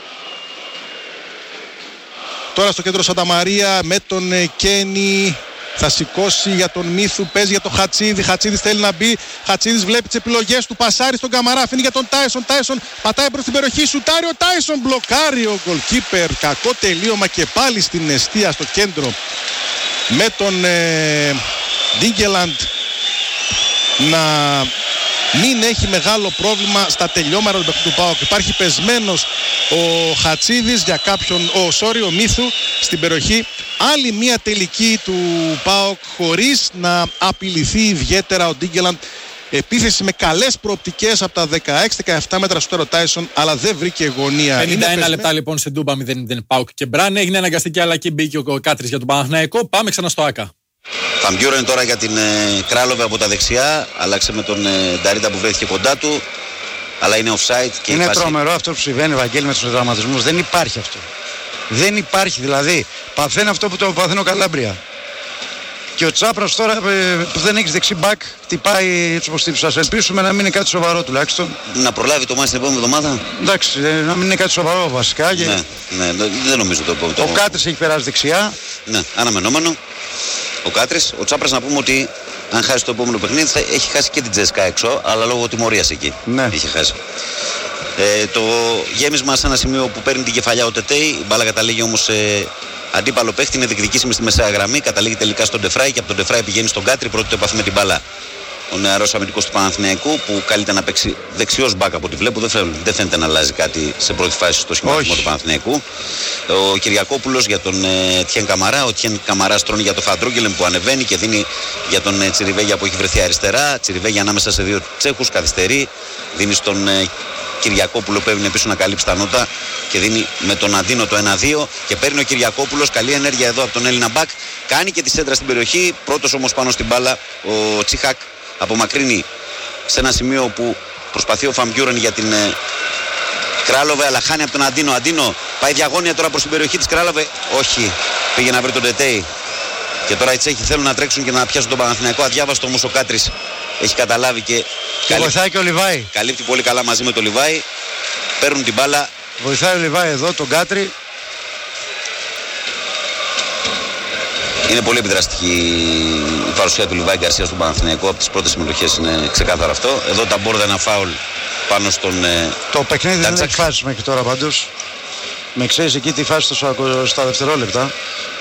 Speaker 3: Τώρα στο κέντρο Σανταμαρία με τον ε, Κένι. Θα σηκώσει για τον Μίθου, παίζει για τον Χατσίδη. Χατσίδης θέλει να μπει. Χατσίδης βλέπει τις επιλογές του, πασάρει στον Καμαρά, αφήνει για τον Τάισον. Τάισον πατάει προς την περιοχή, σουτάρει ο Τάισον, μπλοκάρει ο γκολκίπερ. Κακό τελείωμα και πάλι στην εστία στο κέντρο. Με τον ε, Ντίγκελαντ να μην έχει μεγάλο πρόβλημα στα τελειώματα του παιχνιδιού του ΠΑΟΚ. Υπάρχει πεσμένος ο Χατσίδης για κάποιον, ο, sorry, ο Μίθου στην περιοχή. Άλλη μια τελική του ΠΑΟΚ χωρίς να απειληθεί ιδιαίτερα ο Ντίγκελαντ. Επίθεση με καλές προοπτικές από τα δεκαέξι δεκαεπτά μέτρα στο τέρο Τάισον, αλλά δεν βρήκε γωνία.
Speaker 2: πενήντα ένα λεπτά λοιπόν στην Τούμπα, μηδέν μηδέν ΠΑΟΚ και Μπραν. Έγινε αναγκαστική αλλαγή, μπήκε ο Κάτρης για τον Παναθηναϊκό. Πάμε ξανά στο ΆΚΑ.
Speaker 7: Φαμπιούρεν τώρα για την ε, Κράλοβε από τα δεξιά. Άλλαξε με τον ε, Νταρίντα που βρέθηκε κοντά του. Αλλά είναι offside. Και
Speaker 8: είναι
Speaker 7: φάση...
Speaker 8: τρομερό αυτό που συμβαίνει, Βαγγέλη, με τους δραματισμούς. Δεν υπάρχει αυτό. Δεν υπάρχει δηλαδή. Παθαίνει αυτό που το παθαίνει ο Καλάμπρια. Και ο Τσάπρας τώρα που δεν έχεις δεξί μπακ, χτυπάει έτσι όπως τύψεις. Ας ελπίσουμε να μην είναι κάτι σοβαρό τουλάχιστον.
Speaker 7: Να προλάβει το μάτι την επόμενη εβδομάδα.
Speaker 8: Εντάξει, να μην είναι κάτι σοβαρό βασικά. Και...
Speaker 7: Ναι, ναι, δεν νομίζω το επόμενο.
Speaker 8: Ο Κάτρης έχει περάσει δεξιά.
Speaker 7: Ναι, αναμενόμενο. Ο Κάτρης, ο Τσάπρας να πούμε ότι αν χάσει το επόμενο παιχνίδι θα έχει χάσει και την Τζέσκα έξω, αλλά λόγω τιμωρίας εκεί.
Speaker 8: Ναι.
Speaker 7: Είχε χάσει. Ε, το γέμισμα σε ένα σημείο που παίρνει την κεφαλιά ο Τετέι, η μπάλα καταλήγει όμως σε αντίπαλο παίχτη, είναι διεκδικήσιμη στη μεσαία γραμμή, καταλήγει τελικά στον Ντεφράι και από τον Ντεφράι πηγαίνει στον Κάτρη, πρώτη το επαφή με την μπάλα. Ο νεαρός αμυντικός του Παναθηναϊκού που καλείται να παίξει δεξιός μπακ από ό,τι βλέπω. Δεν φαίνεται, δεν φαίνεται να αλλάζει κάτι σε πρώτη φάση στο σχηματισμό του Παναθηναϊκού. Ο Κυριακόπουλος για τον ε, Τιέν Καμαρά. Ο Τιέν Καμαρά στρώνει για τον Φαντρούγκελεν που ανεβαίνει και δίνει για τον ε, Τσιριβέγια που έχει βρεθεί αριστερά. Τσιριβέγια ανάμεσα σε δύο Τσέχους, καθυστερεί. Δίνει στον ε, Κυριακόπουλο που έβγαινε πίσω να καλύψει τα νότα και δίνει με τον Αντίνο το ένα δύο. Και παίρνει ο Κυριακόπουλος. Καλή ενέργεια εδώ από τον Έλληνα μπακ. Κάνει και τη σέντρα στην περιοχή. Πρώτος όμως πάνω στην μπάλα ο Τσίχακ. Απομακρύνει σε ένα σημείο που προσπαθεί ο Φαμπιούρεν για την ε, Κράλοβε, αλλά χάνει από τον Αντίνο. Αντίνο πάει διαγώνια τώρα προς την περιοχή της Κράλοβε. Όχι, πήγε να βρει τον Τετέι. Και τώρα οι Τσέχοι θέλουν να τρέξουν και να πιάσουν τον Παναθηναϊκό. Αδιάβαστο όμως ο Κάτρης έχει καταλάβει και,
Speaker 8: και βοηθάει και ο Λιβάη.
Speaker 7: Καλύπτει πολύ καλά μαζί με τον Λιβάη. Παίρνουν την μπάλα.
Speaker 8: Βοηθάει ο Λιβάη εδώ τον Κάτρη.
Speaker 7: Είναι πολύ επιδραστική η παρουσία του Λιβάη Γκαρσία στον Παναθηναϊκό. Από τις πρώτες συμμετοχές είναι ξεκάθαρο αυτό. Εδώ τα μπόρδα ένα φάουλ πάνω στον.
Speaker 8: Το παιχνίδι δεν έχει φάσει μέχρι τώρα πάντως. Με ξέρεις εκεί τη φάση στα δευτερόλεπτα.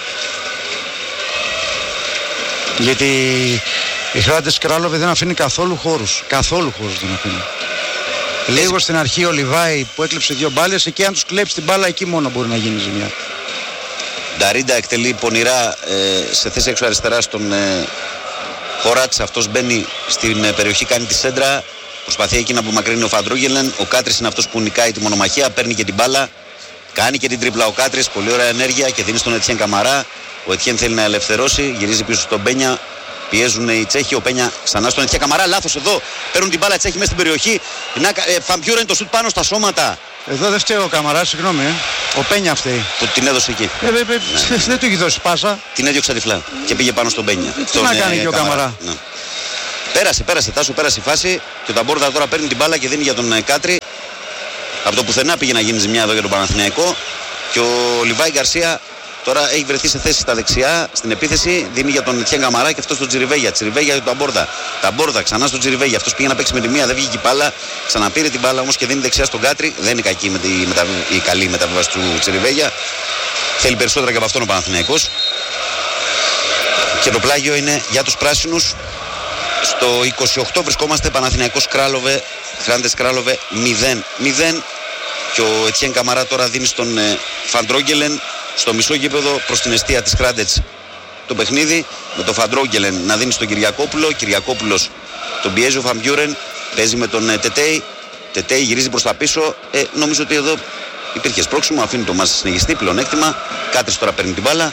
Speaker 8: Γιατί η Χράτες Κράλοβε δεν αφήνει καθόλου χώρους. Καθόλου χώρους δεν αφήνει. Λίγο στην αρχή ο Λιβάη που έκλεψε δύο μπάλες, εκεί αν τους κλέψει την μπάλα, εκεί μόνο μπορεί να γίνει ζημιά.
Speaker 7: Νταρίντα εκτελεί πονηρά ε, σε θέση έξω αριστερά στον ε, Χωράτς. Αυτός μπαίνει στην ε, περιοχή, κάνει τη σέντρα. Προσπαθεί εκεί να απομακρύνει ο Φαντρούγελεν. Ο Κάτρης είναι αυτός που νικάει τη μονομαχία, παίρνει και την μπάλα. Κάνει και την τρίπλα ο Κάτρης, πολύ ωραία ενέργεια και δίνει στον Ετιέν Καμαρά. Ο Ετιέν θέλει να ελευθερώσει, γυρίζει πίσω στον Πένια. Πιέζουν οι Τσέχοι, ο Πένια ξανά στον Ετιέν Καμαρά. Λάθος εδώ, παίρνουν την μπάλα Τσέχοι μέσα στην περιοχή. Φαμπιούρεν το σουτ πάνω στα σώματα.
Speaker 8: Εδώ δεν φταίει ο Καμαράς, συγγνώμη. Ε. Ο Πένια φταίει.
Speaker 7: Που την έδωσε εκεί.
Speaker 8: Ε, ε, ε, ναι. Δεν του έχει δώσει πάσα.
Speaker 7: Την έδιωξε τυφλά και πήγε πάνω στον Πένια.
Speaker 8: Τι τον, να κάνει ε, και ο Καμαρά. Ναι.
Speaker 7: Πέρασε, πέρασε, Τάσο, πέρασε η φάση. Και ο Ταμπόρδα τώρα παίρνει την μπάλα και δίνει για τον ε, Κάτρη. Από το πουθενά πήγε να γίνει ζημιά εδώ για τον Παναθηναϊκό. Και ο Λιβάη Γκαρσία τώρα έχει βρεθεί σε θέση στα δεξιά στην επίθεση. Δίνει για τον Ετιέν Καμαρά και αυτό στον Τζιριβέγια. Τζιριβέγια για τον Ταμπόρδα. Ταμπόρδα ξανά στον Τζιριβέγια. Αυτό πήγε να παίξει με τη μία, δεν βγήκε η μπάλα. Ξαναπήρε την μπάλα όμως και δίνει δεξιά στον Κάτρη. Δεν είναι κακή με τη, με τα, η καλή μεταβίβαση του Τζιριβέγια. Θέλει περισσότερα και από αυτόν ο Παναθηναϊκός. Και το πλάγιο είναι για τους πράσινους. Στο είκοσι οκτώ βρισκόμαστε. Παναθηναϊκός Κράλοβε. Χράντες Κράλοβε μηδέν μηδέν. Και ο Ετιέν Καμαρά τώρα δίνει στον ε, Φαντρόγγελεν στο μισό γήπεδο προς την εστία της Κράντετς το παιχνίδι. Με τον Φαντρόγγελεν να δίνει στον Κυριακόπουλο. Κυριακόπουλος τον πιέζει ο Φαμπιούρεν. Παίζει με τον ε, Τετέι. Τετέι γυρίζει προς τα πίσω. Ε, νομίζω ότι εδώ υπήρχε σπρώξιμο. Αφήνει το μας συνεχιστεί. Πλεονέκτημα. Κάτρις τώρα παίρνει την μπάλα.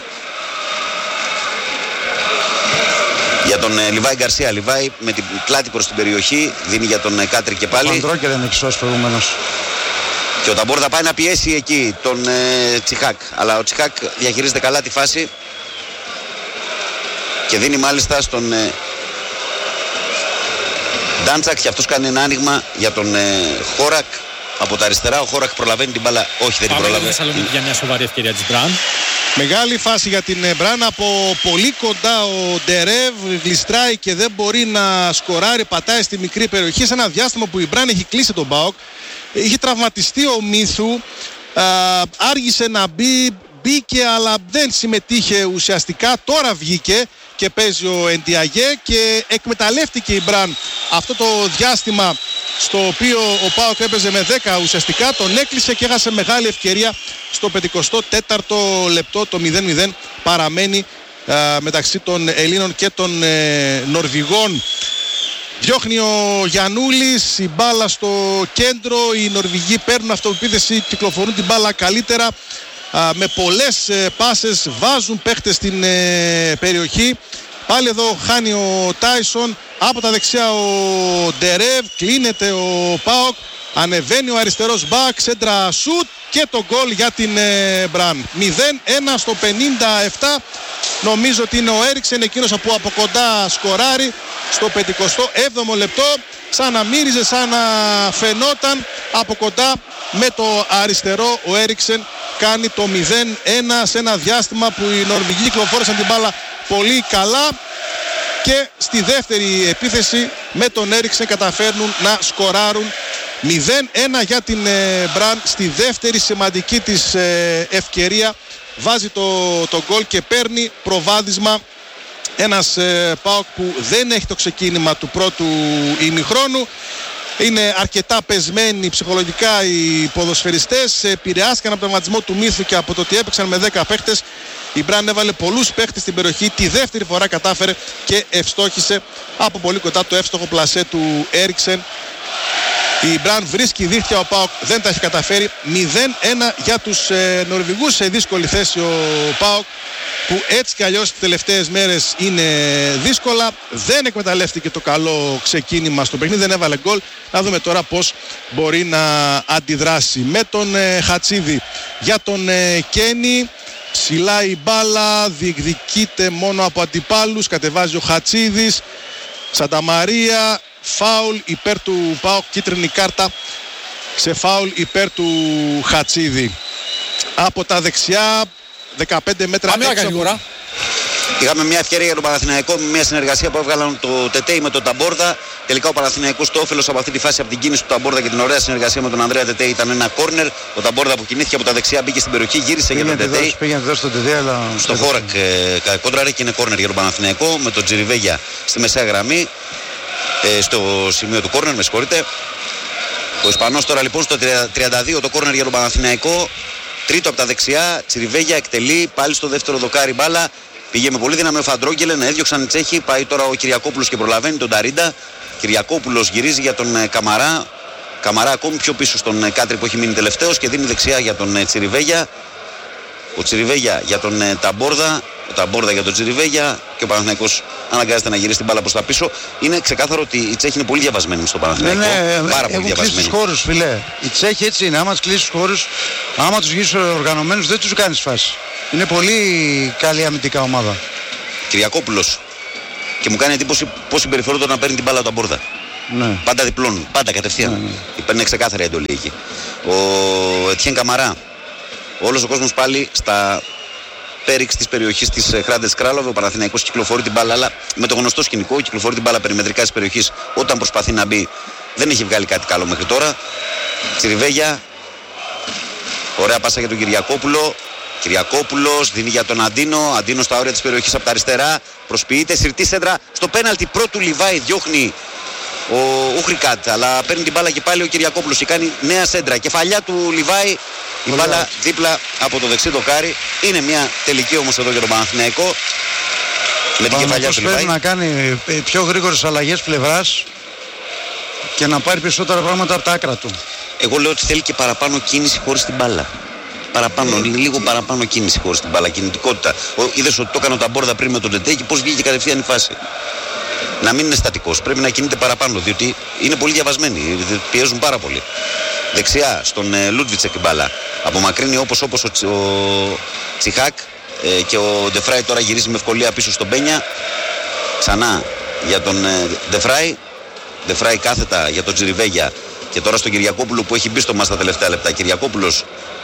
Speaker 7: Για τον ε, Λιβάη Γκαρσία. Λιβάη με την πλάτη προς την περιοχή. Δίνει για τον ε, Κάτρη και πάλι.
Speaker 8: Φαντρόγγελεν έχει σώσει προηγουμένως.
Speaker 7: Και ο Ταμπόρδα πάει να πιέσει εκεί τον ε, Τσιχάκ. Αλλά ο Τσιχάκ διαχειρίζεται καλά τη φάση. Και δίνει μάλιστα στον ε, Ντάντσακ. Και αυτός κάνει ένα άνοιγμα για τον ε, Χόρακ. Από τα αριστερά ο Χόρακ προλαβαίνει την μπάλα. Όχι, δεν την προλαβαίνει.
Speaker 2: Για μια σοβαρή ευκαιρία της Μπραν.
Speaker 3: Μεγάλη φάση για την Μπραν. Από πολύ κοντά ο Ντερέβ γλιστράει και δεν μπορεί να σκοράρει. Πατάει στη μικρή περιοχή. Σε ένα διάστημα που η Μπραν έχει κλείσει τον ΠΑΟΚ. Είχε τραυματιστεί ο Μίθου, α, άργησε να μπει, μπήκε αλλά δεν συμμετείχε ουσιαστικά. Τώρα βγήκε και παίζει ο Εντιαγέ και εκμεταλλεύτηκε η Μπραν αυτό το διάστημα στο οποίο ο ΠΑΟΚ έπαιζε με δέκα ουσιαστικά. Τον έκλεισε και έχασε μεγάλη ευκαιρία στο πενηκοστό τέταρτο λεπτό. Το μηδέν μηδέν παραμένει α, μεταξύ των Ελλήνων και των ε, Νορβηγών. Διώχνει ο Γιαννούλης, η μπάλα στο κέντρο, οι Νορβηγοί παίρνουν αυτοεπίθεση, κυκλοφορούν την μπάλα καλύτερα α, με πολλές ε, πάσες, βάζουν παίχτες στην ε, περιοχή. Πάλι εδώ χάνει ο Τάισον, από τα δεξιά ο Ντερέβ, κλείνεται ο ΠΑΟΚ, ανεβαίνει ο αριστερός μπακ, σέντρα σουτ και το γκολ για την ε, Μπραν. μηδέν ένα στο πενήντα επτά, νομίζω ότι είναι ο Έριξεν εκείνος που από κοντά σκοράρει στο πενηκοστό έβδομο λεπτό, σαν να μύριζε, σαν να φαινόταν από κοντά με το αριστερό. Ο Έριξεν κάνει το μηδέν ένα σε ένα διάστημα που οι Νορβηγοί κυκλοφόρησαν την μπάλα πολύ καλά και στη δεύτερη επίθεση με τον Έριξεν καταφέρνουν να σκοράρουν. Μηδέν ένα για την ε, Μπραν στη δεύτερη σημαντική της ε, ευκαιρία. Βάζει το, το γκολ και παίρνει προβάδισμα ένας ε, ΠΑΟΚ που δεν έχει το ξεκίνημα του πρώτου ημιχρόνου. Είναι αρκετά πεσμένοι ψυχολογικά οι ποδοσφαιριστές. Επηρεάστηκαν από τον τραυματισμό του Μίθου και από το ότι έπαιξαν με δέκα παίχτες. Η Μπραν έβαλε πολλούς παίχτες στην περιοχή. Τη δεύτερη φορά κατάφερε και ευστόχησε από πολύ κοντά το εύστοχο πλασέ του Έριξεν. Η Μπραν βρίσκει δίχτυα, ο ΠΑΟΚ δεν τα έχει καταφέρει. μηδέν ένα για τους ε, Νορβηγούς. Σε δύσκολη θέση ο ΠΑΟΚ που έτσι κι αλλιώς τις τελευταίες μέρες είναι δύσκολα. Δεν εκμεταλλεύτηκε το καλό ξεκίνημα στο παιχνίδι, δεν έβαλε γκολ. Να δούμε τώρα πώς μπορεί να αντιδράσει. Με τον ε, Χατσίδη για τον ε, Κένι. Ψηλά η μπάλα, διεκδικείται μόνο από αντιπάλους. Κατεβάζει ο Χατσίδης. Σανταμαρία. Φάουλ υπέρ του ΠΑΟΚ, κίτρινη κάρτα σε φάουλ υπέρ του Χατσίδη. Από τα δεξιά, δεκαπέντε μέτρα έξω από...
Speaker 7: Είχαμε μια ευκαιρία για τον Παναθηναϊκό με μια συνεργασία που έβγαλαν το Τετέι με τον Ταμπόρδα. Τελικά ο Παναθηναϊκός το όφελος από αυτή τη φάση, από την κίνηση του Ταμπόρδα και την ωραία συνεργασία με τον Ανδρέα Τετέι ήταν ένα κόρνερ. Ο Ταμπόρδα που κινήθηκε από τα δεξιά μπήκε στην περιοχή, γύρισε πήγαινε για τον Τετέι.
Speaker 8: Πήγαινε εδώ στον Τετέι, αλλά.
Speaker 7: Στο Χόρακ ε, κόντραρε και είναι κόρνερ για τον Παναθηναϊκό με τον Τζιριβέγια στη μεσαία γραμμή. Ε, στο σημείο του κόρνερ, με συγχωρείτε. Ο Ισπανός τώρα λοιπόν στο τριάντα δύο το κόρνερ για τον Παναθηναϊκό. Τρίτο από τα δεξιά, Τσιριβέγια εκτελεί πάλι στο δεύτερο δοκάρι μπάλα. Πήγε με πολύ δύναμη ο Φαντρόγγελεν, έδιωξαν οι Τσέχοι. Πάει τώρα ο Κυριακόπουλος και προλαβαίνει τον Ταρίντα. Κυριακόπουλος γυρίζει για τον Καμαρά. Καμαρά ακόμη πιο πίσω στον Κάτρι που έχει μείνει τελευταίος και δίνει δεξιά για τον Τσιριβέγια. Ο Τσιριβέγια για τον Ταμπόρδα. Ο Ταμπόρδα για τον Τσιριβέγια. Και ο Παναθηναϊκός αναγκάζεται να γυρίσει την μπάλα προς τα πίσω. Είναι ξεκάθαρο ότι οι Τσέχοι είναι πολύ διαβασμένοι στον Παναθηναϊκό.
Speaker 8: Ναι, ναι,
Speaker 7: πάρα πολύ διαβασμένοι.
Speaker 8: Κλείσει τους χώρους, φιλέ. Οι Τσέχοι έτσι είναι. Άμα τους κλείσεις τους χώρους, άμα τους γυρίσει οργανωμένους, δεν τους κάνεις φάση. Είναι πολύ καλή αμυντικά ομάδα.
Speaker 7: Κυριακόπουλος. Και μου κάνει εντύπωση πώς συμπεριφέρονται να παίρνει την μπάλα από τα μπόρδα.
Speaker 8: Ναι.
Speaker 7: Πάντα διπλώνουν, πάντα κατευθείαν. Ναι, ναι. Παίρνει ξεκάθαρη εντολή εκεί. Ο Ετιέν Καμαρά. Όλος ο κόσμος πάλι στα πέριξ της περιοχής της Χράντες Κράλοβε. Ο Παναθηναϊκός κυκλοφορεί την μπάλα, αλλά με το γνωστό σκηνικό. Κυκλοφορεί την μπάλα περιμετρικά της περιοχής όταν προσπαθεί να μπει. Δεν έχει βγάλει κάτι καλό μέχρι τώρα. Τσιριβέγια. Ωραία πάσα για τον Κυριακόπουλο. Κυριακόπουλος δίνει για τον Αντίνο. Αντίνο στα όρια της περιοχής από τα αριστερά. Προσποιείται, συρτή σέντρα στο πέναλτι πρώτου Λιβάη. Διώχνει ο Ούχρικατ, αλλά παίρνει την μπάλα και πάλι ο Κυριακόπουλος και κάνει νέα σέντρα. Κεφαλιά του Λιβάη. Η μπάλα δίπλα από το δεξί δοκάρι. Είναι μια τελική όμως εδώ για τον Παναθηναϊκό. Με την κεφαλιά του Λιβάη.
Speaker 8: Πρέπει να κάνει πιο γρήγορες αλλαγές πλευράς και να πάρει περισσότερα πράγματα από τα άκρα του.
Speaker 7: Εγώ λέω ότι θέλει και παραπάνω κίνηση χωρίς την μπάλα. Παραπάνω, mm. λίγο παραπάνω κίνηση χωρίς την μπάλα, κινητικότητα. Είδες ότι το έκανε ο Ταμπόρδα πριν με τον Τετέ και πώς βγήκε κατευθείαν η φάση. Να μην είναι στατικός, πρέπει να κινείται παραπάνω, διότι είναι πολύ διαβασμένοι, πιέζουν πάρα πολύ. Δεξιά στον ε, Λούντβιτσεκ η μπάλα. Απομακρύνει όπως όπως ο, Τσι, ο Τσιχάκ ε, και ο Ντεφράι τώρα γυρίζει με ευκολία πίσω στον Πένια. Ξανά για τον ε, Ντεφράι. Ντεφράι κάθετα για τον Τσιριβέγια. Και τώρα στον Κυριακόπουλο που έχει μπει στο μας τα τελευταία λεπτά. Κυριακόπουλος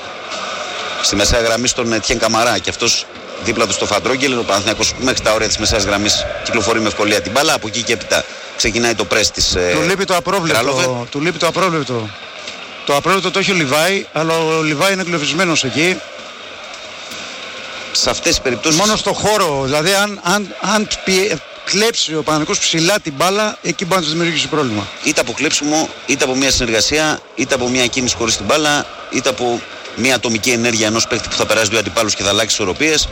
Speaker 7: στη μεσαία γραμμή στον Ετιέν Καμαρά και αυτός δίπλα του στο Φαντρόγγελ. Ο Παναθηναϊκός μέχρι τα όρια της μεσαίας γραμμής κυκλοφορεί με ευκολία την μπάλα. Από εκεί και έπειτα ξεκινάει το πρες της
Speaker 8: Του λείπει το απρόβλεπτο. Του λείπει το απρόβλεπτο. Το απρόβλεπτο το έχει ο Λιβάη, αλλά ο Λιβάη είναι εγκλωβισμένος εκεί.
Speaker 7: Σε αυτές τις περιπτώσεις.
Speaker 8: Μόνο στο χώρο. Δηλαδή, αν, αν, αν πιε, κλέψει ο Παναθηναϊκός ψηλά την μπάλα, εκεί μπορεί να του δημιουργήσει πρόβλημα.
Speaker 7: Είτε από κλέψιμο, είτε από μια συνεργασία, είτε από μια κίνηση χωρίς την μπάλα, είτε από μια ατομική ενέργεια ενός παίκτη που θα περάσει δύο αντιπάλους και θα αλλάξει ισορροπίες.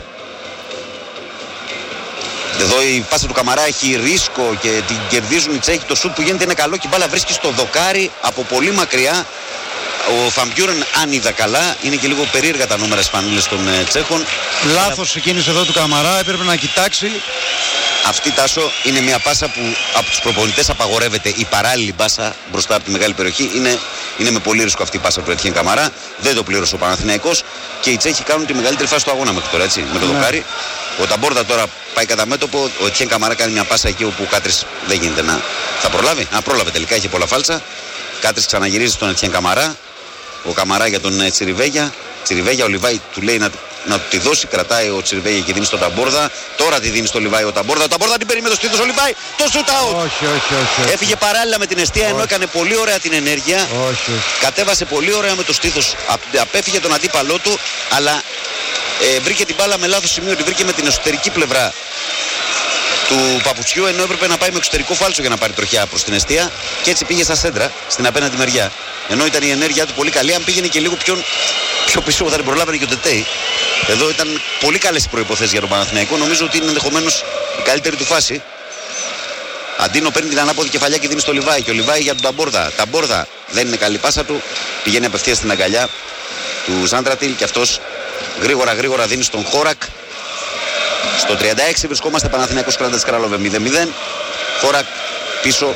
Speaker 7: Εδώ η πάσα του Καμαρά έχει ρίσκο και την κερδίζουν οι Τσέχοι. Το σουτ που γίνεται είναι καλό και η μπάλα βρίσκει στο δοκάρι από πολύ μακριά. Ο Φαμπιούρεν, αν είδα καλά, είναι και λίγο περίεργα τα νούμερα στις φανίλες των ε, Τσέχων.
Speaker 8: Λάθος η κίνηση εδώ του Καμαρά, έπρεπε να κοιτάξει.
Speaker 7: Αυτή, Τάσο, είναι μια πάσα που από τους προπονητές απαγορεύεται. Η παράλληλη πάσα μπροστά από τη μεγάλη περιοχή είναι, είναι με πολύ ρίσκο αυτή η πάσα του Ετιέν Καμαρά. Δεν το πλήρωσε ο Παναθηναϊκός και οι Τσέχοι κάνουν τη μεγαλύτερη φάση του αγώνα μέχρι τώρα, έτσι, με το ναι. δοκάρι. Ο Ταμπόρδα τώρα πάει κατά μέτωπο. Ο Ετιέν Καμαρά κάνει μια πάσα εκεί όπου ο Κάτρις δεν γίνεται να. Θα προλάβει. Να πρόλαβε τελικά, είχε πολλά φάλτσα. Κάτρις ξαναγυρίζει στον Ετιέν Καμαρά. Ο Καμαρά για τον Τσιριβέγια. Τσιριβέγια, ο Λιβάη του λέει να, να του τη δώσει. Κρατάει ο Τσιριβέγια και δίνει στον Ταμπόρδα. Τώρα τη δίνει στον Λιβάη ο Ταμπόρδα. Ο Ταμπόρδα την παίρνει με το στήθος. Ο Λιβάη το shoot out.
Speaker 8: Όχι, όχι, όχι, όχι.
Speaker 7: Έφυγε παράλληλα με την εστία ενώ έκανε πολύ ωραία την ενέργεια.
Speaker 8: Όχι, όχι.
Speaker 7: Κατέβασε πολύ ωραία με το στήθος. Απέφυγε τον αντίπαλό του. Αλλά ε, βρήκε την μπάλα με λάθος σημείο. Τη βρήκε με την εσωτερική πλευρά του παπουτσιού, ενώ έπρεπε να πάει με εξωτερικό φάλτσο για να πάρει τροχιά προς την εστία και έτσι πήγε στα σέντρα στην απέναντι μεριά. Ενώ ήταν η ενέργειά του πολύ καλή, αν πήγαινε και λίγο πιο, πιο πίσω θα την προλάβαινε και ο Τετέι. Εδώ ήταν πολύ καλές οι προϋποθέσεις για τον Παναθηναϊκό. Νομίζω ότι είναι ενδεχομένως η καλύτερη του φάση. Αντίνο παίρνει την ανάποδη κεφαλιά και δίνει στο Λιβάη. Και ο Λιβάη για τον Ταμπόρδα. Ταμπόρδα δεν είναι καλή πάσα του. Πηγαίνει απευθείας στην αγκαλιά του Ζάντρατιλ και αυτός γρήγορα γρήγορα δίνει στον Χόρακ. Στο τριάντα έξι βρισκόμαστε, Παναθηναϊκός Χράντες Κράλοβε μηδέν μηδέν. Χόρακ πίσω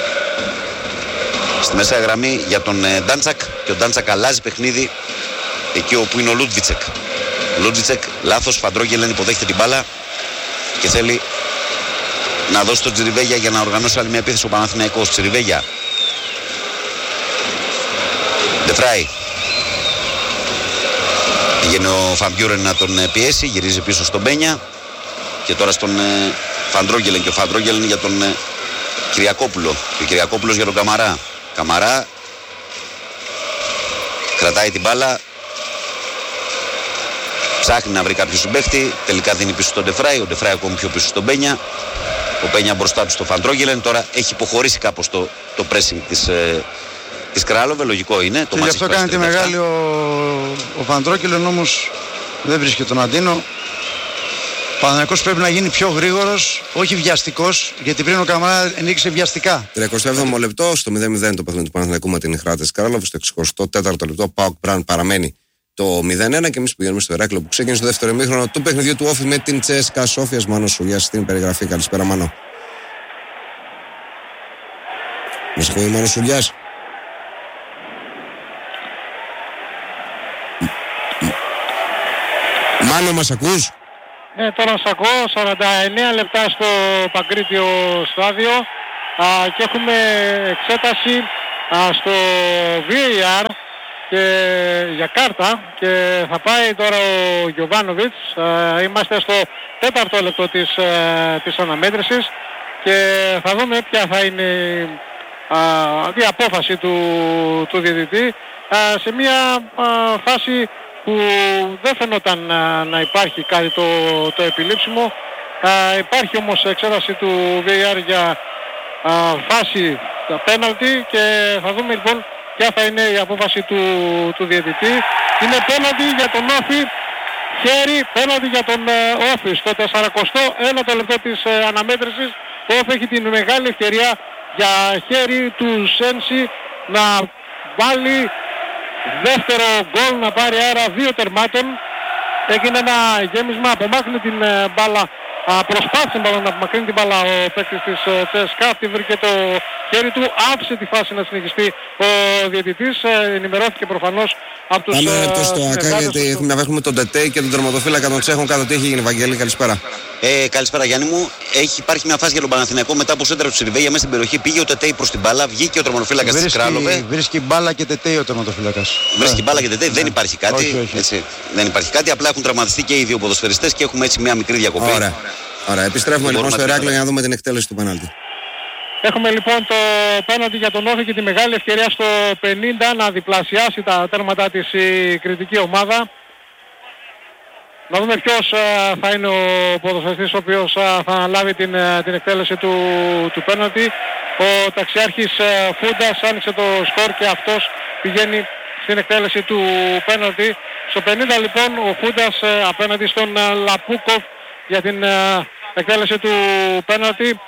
Speaker 7: στη μεσαία γραμμή για τον ε, Ντάντσακ. Και ο Ντάντσακ αλλάζει παιχνίδι εκεί όπου είναι ο Λούντβιτσεκ. Λούντβιτσεκ λάθος, Φαντρόγγελεν υποδέχεται την μπάλα και θέλει να δώσει τον Τσιριβέγια για να οργανώσει άλλη μια επίθεση ο Παναθηναϊκός. Τσιριβέγια. Ντεφράι. Πήγαινε ο Φαμπιούρεν να τον πιέσει, γυρίζει πίσω στον Πένια και τώρα στον ε, Φαντρόγγελεν και ο Φαντρόγγελεν για τον ε, Κυριακόπουλο και ο Κυριακόπουλος για τον Καμαρά. Καμαρά κρατάει την μπάλα, ψάχνει να βρει κάποιο συμπαίχτη, τελικά δίνει πίσω στον Ντεφράι, ο Ντεφράι ακόμη πιο πίσω στον Πένια, ο Πένια μπροστά του στο Φαντρόγγελεν. Τώρα έχει υποχωρήσει κάπως το, το pressing της ε, της Κράλοβε, λογικό είναι.
Speaker 8: Και γι' αυτό κάνει τη μεγάλη ο, ο Φαντρόκυλεν, όμως δεν βρίσκει τον Αντίνο. Παναθηναϊκός πρέπει να γίνει πιο γρήγορος, όχι βιαστικός, γιατί πριν ο Καμαρά ενίκησε βιαστικά.
Speaker 9: τριακοστό έβδομο λεπτό, στο μηδέν μηδέν το παιχνίδι του Παναθηναϊκού με την Ιχράτες Καράλαβου. Στο εξηκοστό τέταρτο λεπτό, ΠΑΟΚ Μπραν παραμένει το μηδέν ένα. Και εμείς πηγαίνουμε στο Ηράκλειο που ξεκίνησε το δεύτερο ημίχρονο του παιχνιδιού του Όφη με την Τσέσκα Σόφιας. Μάνο Σουλιάς στην περιγραφή. Καλησπέρα, Μάνο. Μας ακούει ο Μάνος Σουλιάς? Μάνο, μας ακούς?
Speaker 1: Ναι, τώρα σας ακούω. σαράντα εννέα λεπτά στο Παγκρίτιο στάδιο α, και έχουμε εξέταση α, στο βι έι αρ και για κάρτα και θα πάει τώρα ο Γιοβάνοβιτς. Είμαστε στο τέταρτο λεπτό της, α, της αναμέτρησης και θα δούμε ποια θα είναι α, η απόφαση του, του διαιτητή α, σε μια α, φάση που δεν φαινόταν να, να υπάρχει κάτι το, το επιλήψιμο. Α, υπάρχει όμως εξέταση του βι έι αρ για α, φάση πέναλτι και θα δούμε λοιπόν ποια θα είναι η απόφαση του, του διαιτητή. Είναι πέναλτι για τον Όφη, χέρι, πέναλτι για τον ε, Όφη. Στο τεσσαρακοστό ένατο λεπτό της ε, αναμέτρησης ο Όφη έχει την μεγάλη ευκαιρία για χέρι του Σένσι να βάλει δεύτερο γκολ, να πάρει αέρα δύο τερμάτων. Έγινε ένα γέμισμα, απομάκρυνε την ε, μπάλα, α, προσπάθησε μάλλον να απομακρύνει την μπάλα ο παίκτης της ε, Τσέσκα, αυτή βρήκε το χέρι του, άφησε τη φάση να συνεχιστεί ο διαιτητής, ε, ενημερώθηκε προφανώς από τους
Speaker 9: Πάμε λεπτό στο
Speaker 1: ε,
Speaker 9: ΑΚΑ γιατί έχουμε να έχουμε τον Τετέι και τον τερματοφύλακα των Τσέχων κάτω. Τι έχει γίνει, Βαγγέλη? Καλησπέρα.
Speaker 7: Ε, καλησπέρα Γιάννη μου. Έχει, υπάρχει μια φάση για τον Παναθηναϊκό μετά που σέντρα του Σιρβέγια μέσα στην περιοχή. Πήγε ο Τετέι προς την μπάλα, βγήκε ο τερματοφύλακας της Κράλοβε.
Speaker 8: Βρίσκει μπάλα και Τετέι ο τερματοφύλακας.
Speaker 7: Βρίσκει μπάλα και Τετέι, δεν υπάρχει κάτι.
Speaker 8: Όχι, όχι.
Speaker 7: Έτσι, δεν υπάρχει κάτι. Απλά έχουν τραυματιστεί και οι δύο ποδοσφαιριστές και έχουμε έτσι μια μικρή διακοπή.
Speaker 9: Ωραία. Ωραία. Επιστρέφουμε λοιπόν στο Ηράκλειο για να δούμε την εκτέλεση του πέναλτι.
Speaker 1: Έχουμε λοιπόν το πέναλτι για τον Όφη και τη μεγάλη ευκαιρία στο πενήντα να διπλασιάσει τα τέρματά της η κριτική ομάδα. Να δούμε ποιος ε, θα είναι ο ποδοσφαιριστής ο οποίος ε, θα αναλάβει την, ε, την εκτέλεση του, του πέναλτι. Ο ταξιάρχης ε, Φούντας άνοιξε το σκορ και αυτός πηγαίνει στην εκτέλεση του πέναλτι. Στο πενήντα λοιπόν ο Φούντας ε, απέναντι στον ε, Λαπούκοφ για την ε, εκτέλεση του πέναλτι.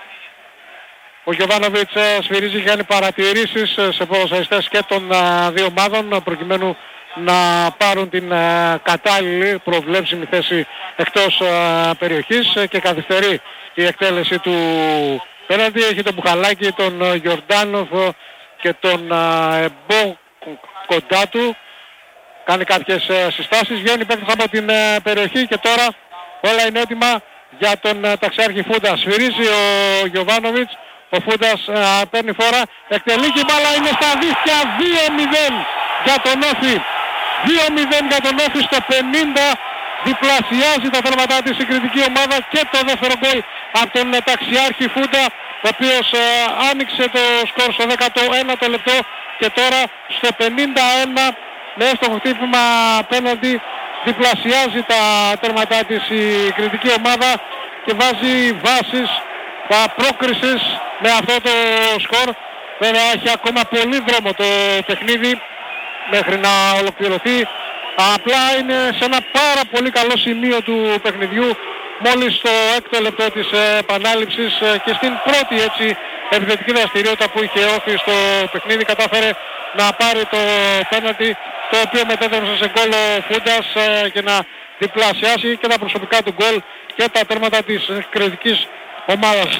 Speaker 1: Ο Γιοβάνοβιτς σφυρίζει και κάνει παρατηρήσεις σε ποδοσφαιριστές και των δύο ομάδων προκειμένου να πάρουν την κατάλληλη προβλέψιμη θέση εκτός περιοχής και καθυστερεί η εκτέλεση του πέναλτι. Έχει τον Μπουχαλάκη, τον Γιορντάνοφ και τον Εμπό κοντά του. Κάνει κάποιες συστάσεις, βγαίνει παίκτης από την περιοχή και τώρα όλα είναι έτοιμα για τον ταξιάρχη Φούντα. Σφυρίζει ο Γιοβάνοβιτς. Ο Φούντας α, παίρνει φόρα, εκτελεί και η μπάλα είναι στα δίχτυα. Δύο μηδέν για τον Όφη. Δύο μηδέν για τον Όφη στο πενήντα. Διπλασιάζει τα θέματα της η κριτική ομάδα και το δεύτερο γκολ από τον ταξιάρχη Φούντα, ο οποίος α, άνοιξε το σκορ στο δέκατο ένατο λεπτό και τώρα στο πενήντα ένα με έστοχο χτύπημα πέναντι διπλασιάζει τα τέρματά της η κριτική ομάδα και βάζει βάσεις πρόκρισης με αυτό το σκορ. Βέβαια έχει ακόμα πολύ δρόμο το παιχνίδι μέχρι να ολοκληρωθεί. Απλά είναι σε ένα πάρα πολύ καλό σημείο του παιχνιδιού, μόλις στο έκτο λεπτό της επανάληψης και στην πρώτη έτσι επιθετική δραστηριότητα που είχε Όφη στο παιχνίδι κατάφερε να πάρει το πέναλτι, το οποίο μετέτρεψε σε γκολ ο Φούντας και να διπλασιάσει και τα προσωπικά του γκολ και τα τέρματα της κριτικής ομάδας.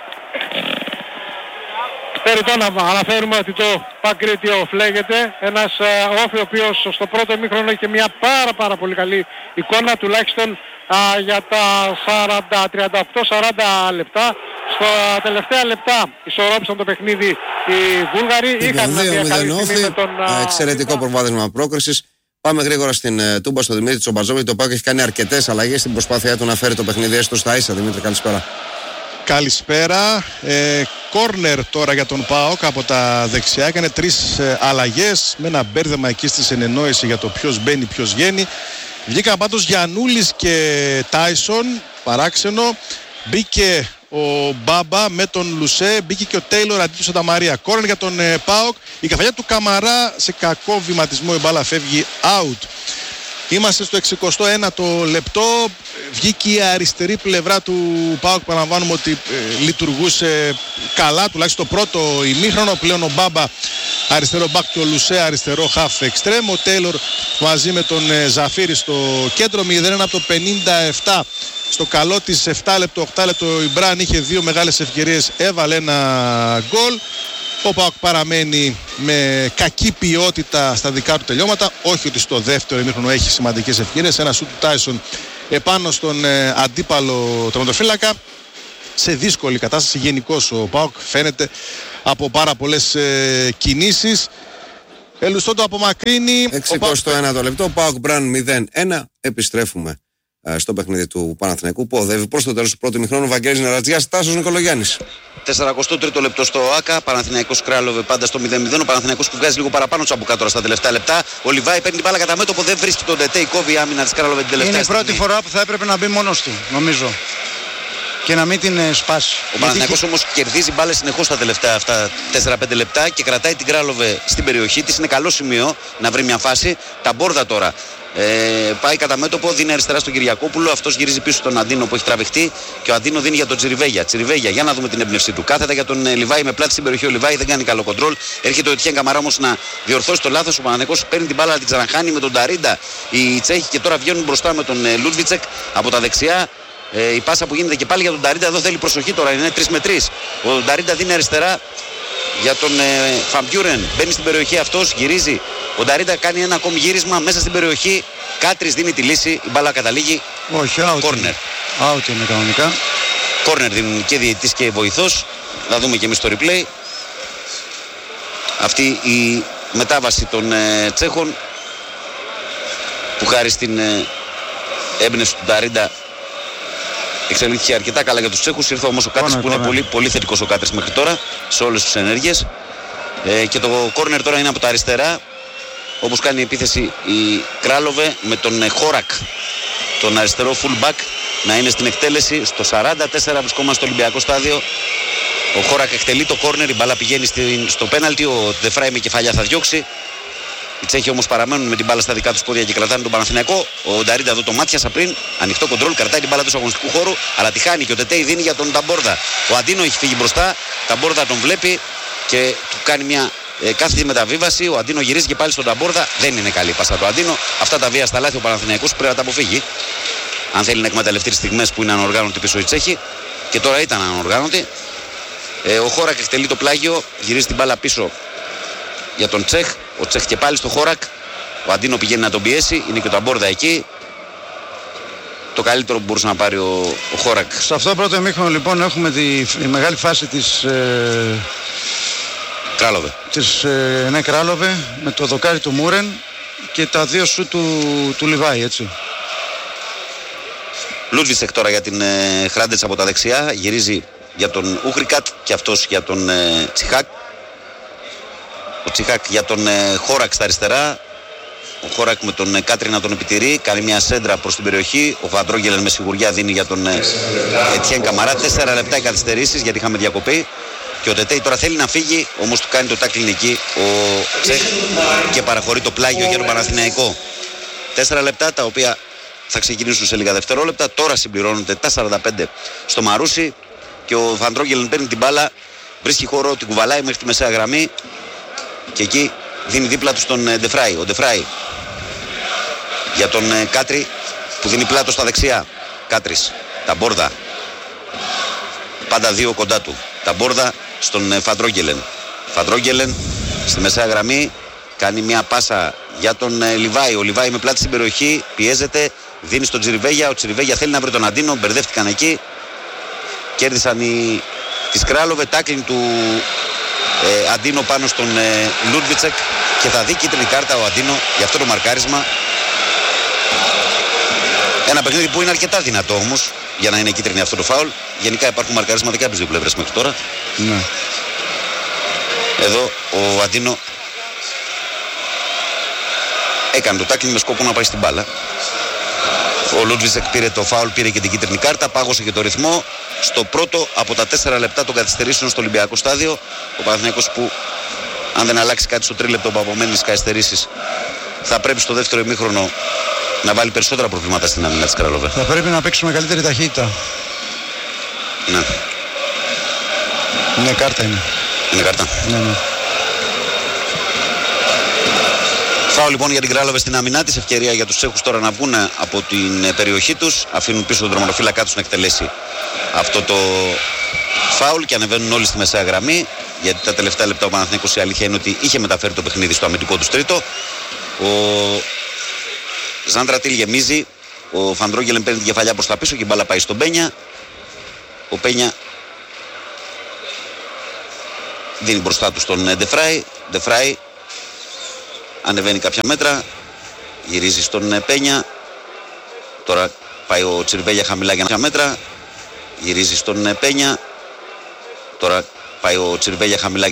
Speaker 1: Περιττό να αναφέρουμε ότι το Παγκρίτιο φλέγεται. Ένας Όφη ο οποίος στο πρώτο ημίχρονο είχε μια πάρα πάρα πολύ καλή εικόνα, τουλάχιστον α, για τα σαράντα, τριάντα οκτώ σαράντα λεπτά. Στα τελευταία λεπτά ισορρόπησαν το παιχνίδι οι Βούλγαροι. Είχαν μια καλή στιγμή με τον...
Speaker 9: Α, εξαιρετικό προβάδισμα πρόκρισης. Πάμε γρήγορα στην uh, Τούμπα, στο Δημήτρη Τσομπαζόβη. Το ΠΑΟΚ έχει κάνει αρκετές αλλαγές στην προσπάθειά του να φέρει το παιχνίδι έστω στα ίσα. Δημήτρη, καλησπέρα.
Speaker 3: Καλησπέρα. Ε, κόρνερ τώρα για τον ΠΑΟΚ από τα δεξιά. Έκανε τρεις ε, αλλαγές με ένα μπέρδεμα εκεί στη συνεννόηση για το ποιος μπαίνει, ποιος βγαίνει. Βγήκαν πάντως Γιαννούλης και Τάισον, παράξενο. Μπήκε ο Μπάμπα με τον Λουσέ, μπήκε και ο Τέιλορ αντί του Σανταμαρία. Κόρνερ για τον ε, ΠΑΟΚ. Η καφαλιά του Καμαρά σε κακό βηματισμό, η μπάλα φεύγει out. Είμαστε στο εξηκοστό ένατο λεπτό. βγήκε η αριστερή πλευρά του ΠΑΟΚ, παραλαμβάνουμε ότι ε, λειτουργούσε καλά, τουλάχιστον το πρώτο ημίχρονο. Πλέον ο Μπάμπα αριστερό μπακ και ο Λουσέ αριστερό half extreme. Ο Τέιλορ μαζί με τον ε, Ζαφίρη στο κέντρο. μηδέν ένα από το πενήντα επτά. Στο καλό της επτά λεπτό, οκτώ λεπτό η Μπραν είχε δύο μεγάλες ευκαιρίες, έβαλε ένα γκολ. Ο ΠΑΟΚ παραμένει με κακή ποιότητα στα δικά του τελειώματα. Όχι ότι στο δεύτερο ημίχρονο έχει σημαντικές ευκαιρίες. Ένα σουτ του Τάισον επάνω στον ε, αντίπαλο τερματοφύλακα. Σε δύσκολη κατάσταση γενικώς ο ΠΑΟΚ φαίνεται από πάρα πολλές ε, κινήσεις. Ελουστό το απομακρύνει.
Speaker 9: έξι εικοστό ένα το λεπτό. ΠΑΟΚ Μπραν μηδέν ένα. Επιστρέφουμε στο παιχνίδι του Παναθηναϊκού που οδεύει προς το τέλος του πρώτου ημιχρόνου. Βαγγέλης Νερατζιάς, Τάσος Νικολογιάννης.
Speaker 7: σαράντα τρίτο λεπτό στο ΆΚΑ. Παναθηναϊκός Κράλοβε πάντα στο μηδέν μηδέν. Ο Παναθηναϊκός που βγάζει λίγο παραπάνω Τσαμπουκά τώρα στα τελευταία λεπτά. Ο Λιβάη παίρνει την μπάλα κατά μέτωπο, δεν βρίσκει τον Ντετέι. Κόβει η άμυνα της Κράλοβε την τελευταία
Speaker 8: Είναι η
Speaker 7: στιγμή.
Speaker 8: πρώτη φορά που θα έπρεπε να μπει μόνος του, νομίζω. Και να μην την ε, σπάσει.
Speaker 7: Ο Παναθηναϊκός όμως κερδίζει μπάλες συνεχώς τα τελευταία αυτά τέσσερα πέντε λεπτά και κρατάει την Κράλοβε στην περιοχή της. Είναι καλό σημείο να βρει μια φάση. Τα Μπόρδα τώρα. Ε, πάει κατά μέτωπο, δίνει αριστερά στον Κυριακόπουλο. Αυτός γυρίζει πίσω στον Αντίνο που έχει τραβηχτεί και ο Αντίνο δίνει για τον Τσιριβέγια. Τσιριβέγια, για να δούμε την έμπνευσή του. Κάθετα για τον ε, Λιβάη με πλάτη στην περιοχή. Ο Λιβάη δεν κάνει καλό κοντρόλ. Έρχεται ο Ετιέν Καμαρά όμως να διορθώσει το λάθος. Ο Παναθηναϊκός παίρνει την μπάλα να την ξαναχάνει με τον Ταρίντα. Οι Τσέχοι και τώρα βγαίνουν μπροστά με τον ε, Λούντβιτσεκ από τα δεξιά. Ε, η πάσα που γίνεται και πάλι για τον Ταρίντα εδώ θέλει προσοχή τώρα. Είναι τρία με τρία. Ο Ταρίντα δίνει αριστερά για τον ε, Φαμπιούρεν. Μπαίνει στην περιοχή αυτός, γυρίζει. Ο Νταρίντα κάνει ένα ακόμη γύρισμα μέσα στην περιοχή. Κάτρις δίνει τη λύση. Η μπάλα καταλήγει.
Speaker 8: Όχι, out.
Speaker 7: Κόρνερ.
Speaker 8: Out είναι κανονικά.
Speaker 7: Κόρνερ δίνουν και διαιτητής και βοηθός. Θα δούμε και εμείς το replay. Αυτή η μετάβαση των ε, Τσέχων που χάρη στην ε, έμπνευση του Νταρίντα εξελίχθηκε αρκετά καλά για τους Τσέχους. Ήρθε όμως ο Κάτρις που είναι πολύ, πολύ θετικός ο Κάτρις μέχρι τώρα σε όλες τις ενέργειες. Ε, και το κόρνερ τώρα είναι από τα αριστερά. Όπως κάνει η επίθεση η Κράλοβε με τον ε, Χόρακ, τον αριστερό full back, να είναι στην εκτέλεση. Στο σαράντα τέσσερα βρισκόμαστε στο Ολυμπιακό στάδιο. Ο Χόρακ εκτελεί το κόρνερ, η μπάλα πηγαίνει στην, στο πέναλτι. Ο Δεφράι με κεφαλιά θα διώξει. Οι Τσέχοι όμως παραμένουν με την μπάλα στα δικά τους πόδια και κρατάνε τον Παναθηναϊκό. Ο Νταρίντα εδώ το μάτιασα πριν. Ανοιχτό κοντρόλ, κρατάει την μπάλα του αγωνιστικού χώρου. Αλλά τη χάνει και ο Τετέι δίνει για τον Ταμπόρδα. Ο Αντίνο έχει φύγει μπροστά. Ταμπόρδα τον βλέπει και του κάνει μια ε, κάθετη μεταβίβαση. Ο Αντίνο γυρίζει και πάλι στον Ταμπόρδα. Δεν είναι καλή πάσα του Αντίνο. Αυτά τα βία στα λάθη ο Παναθηναϊκός πρέπει να τα αποφύγει. Αν θέλει να εκμεταλλευτεί τις στιγμές που είναι ανοργάνωτοι πίσω οι Τσέχοι. Και τώρα ήταν ανοργάνωτοι. Ε, ο Χόρακ εκτελεί το πλάγιο, γυρίζει την μπάλα πίσω για τον Τσέχ. Ο Τσέχ και πάλι στο Χόρακ. Ο Αντίνο πηγαίνει να τον πιέσει. Είναι και ο Ταμπόρδα εκεί. Το καλύτερο που μπορούσε να πάρει ο, ο Χόρακ.
Speaker 8: Σε αυτό το πρώτο ημίχρονο λοιπόν έχουμε τη, τη μεγάλη φάση της ε,
Speaker 7: Κράλοβε.
Speaker 8: Της, ε, ναι, Κράλοβε με το δοκάρι του Μούρεν και τα δύο σου του, του Λιβάη, έτσι.
Speaker 7: Λούντβιτσεκ τώρα για την ε, Χράντετς από τα δεξιά. Γυρίζει για τον Ούχρικατ και αυτός για τον ε, Τσιχάκ. Ο Τσιχάκ για τον ε, Χόρακ στα αριστερά. Ο Χόρακ με τον ε, Κάτρι να τον επιτηρεί. Κάνει μια σέντρα προς την περιοχή. Ο Βαντρόγγελεν με σιγουριά δίνει για τον ε, Ετιέν Καμαρά. Τέσσερα λεπτά οι καθυστερήσεις γιατί είχαμε διακοπή. Και ο Τετέι τώρα θέλει να φύγει. Όμως του κάνει το τάκλιν εκεί ο Τσέχ και παραχωρεί το πλάγιο για τον Παναθηναϊκό. Τέσσερα λεπτά τα οποία θα ξεκινήσουν σε λίγα δευτερόλεπτα. Τώρα συμπληρώνονται τα σαράντα πέντε στο Μαρούσι. Και ο Βαντρόγγελεν παίρνει την μπάλα. Βρίσκει χώρο, την κουβαλάει μέχρι τη μεσαία γραμμή. Και εκεί δίνει δίπλα του στον Ντεφράι. Ο Ντεφράι για τον Κάτρι που δίνει πλάτο στα δεξιά. Κάτρις, Ταμπόρδα. Πάντα δύο κοντά του. Ταμπόρδα στον Φαντρόγγελεν. Φαντρόγγελεν στη μεσαία γραμμή. Κάνει μια πάσα για τον Λιβάη. Ο Λιβάη με πλάτη στην περιοχή. Πιέζεται. Δίνει στον Τσιριβέγια. Ο Τσιριβέγια θέλει να βρει τον Αντίνο. Μπερδεύτηκαν εκεί. Κέρδισαν οι της Κράλοβε. Τάκλιν του Ε, Αντίνο πάνω στον ε, Λούντβιτσεκ και θα δει κίτρινη κάρτα ο Αντίνο για αυτό το μαρκάρισμα. Ένα παιχνίδι που είναι αρκετά δυνατό όμως για να είναι κίτρινη αυτό το φάουλ. Γενικά υπάρχουν μαρκαρίσματα και από τις δύο πλευρές μέχρι τώρα.
Speaker 8: Ναι.
Speaker 7: Εδώ ο Αντίνο έκανε το τάκλιν με σκοπό να πάει στην μπάλα. Ο Λούντβιτσεκ πήρε το φάουλ, πήρε και την κίτρινη κάρτα, πάγωσε και το ρυθμό. Στο πρώτο από τα τέσσερα λεπτά των καθυστερήσεων στο Ολυμπιακό στάδιο. Ο Παναθηναϊκός που αν δεν αλλάξει κάτι στο τρίλεπτο που απομένει στις καθυστερήσεις θα πρέπει στο δεύτερο ημίχρονο να βάλει περισσότερα προβλήματα στην άμυνα της Καραλόβα.
Speaker 8: Θα πρέπει να παίξουμε καλύτερη ταχύτητα.
Speaker 7: Ναι.
Speaker 8: Ναι, κάρτα είναι.
Speaker 7: Είναι κάρτα.
Speaker 8: Ναι, ναι.
Speaker 7: Φάουλ λοιπόν για την Κράλοβε στην άμυνά της. Ευκαιρία για τους Τσέχους τώρα να βγουν από την περιοχή τους. Αφήνουν πίσω τον τερματοφύλακά τους να εκτελέσει αυτό το φάουλ και ανεβαίνουν όλοι στη μεσαία γραμμή. Γιατί τα τελευταία λεπτά ο Παναθηναϊκός η αλήθεια είναι ότι είχε μεταφέρει το παιχνίδι στο αμυντικό του τρίτο. Ο Ζάντρατήλ γεμίζει. Ο Φαντρόγγελεν παίρνει την κεφαλιά προς τα πίσω και η μπάλα πάει στον Πένια. Ο Πένια δίνει μπροστά του στον Ντεφράι. Ντεφράι ανεβαίνει κάποια μέτρα, γυρίζει στον Πένια. Τώρα πάει ο Τσιρβέλια χαμηλά για κάποια μέτρα, γυρίζει στον Πένια. Τώρα πάει ο Τσιρβέλια χαμηλά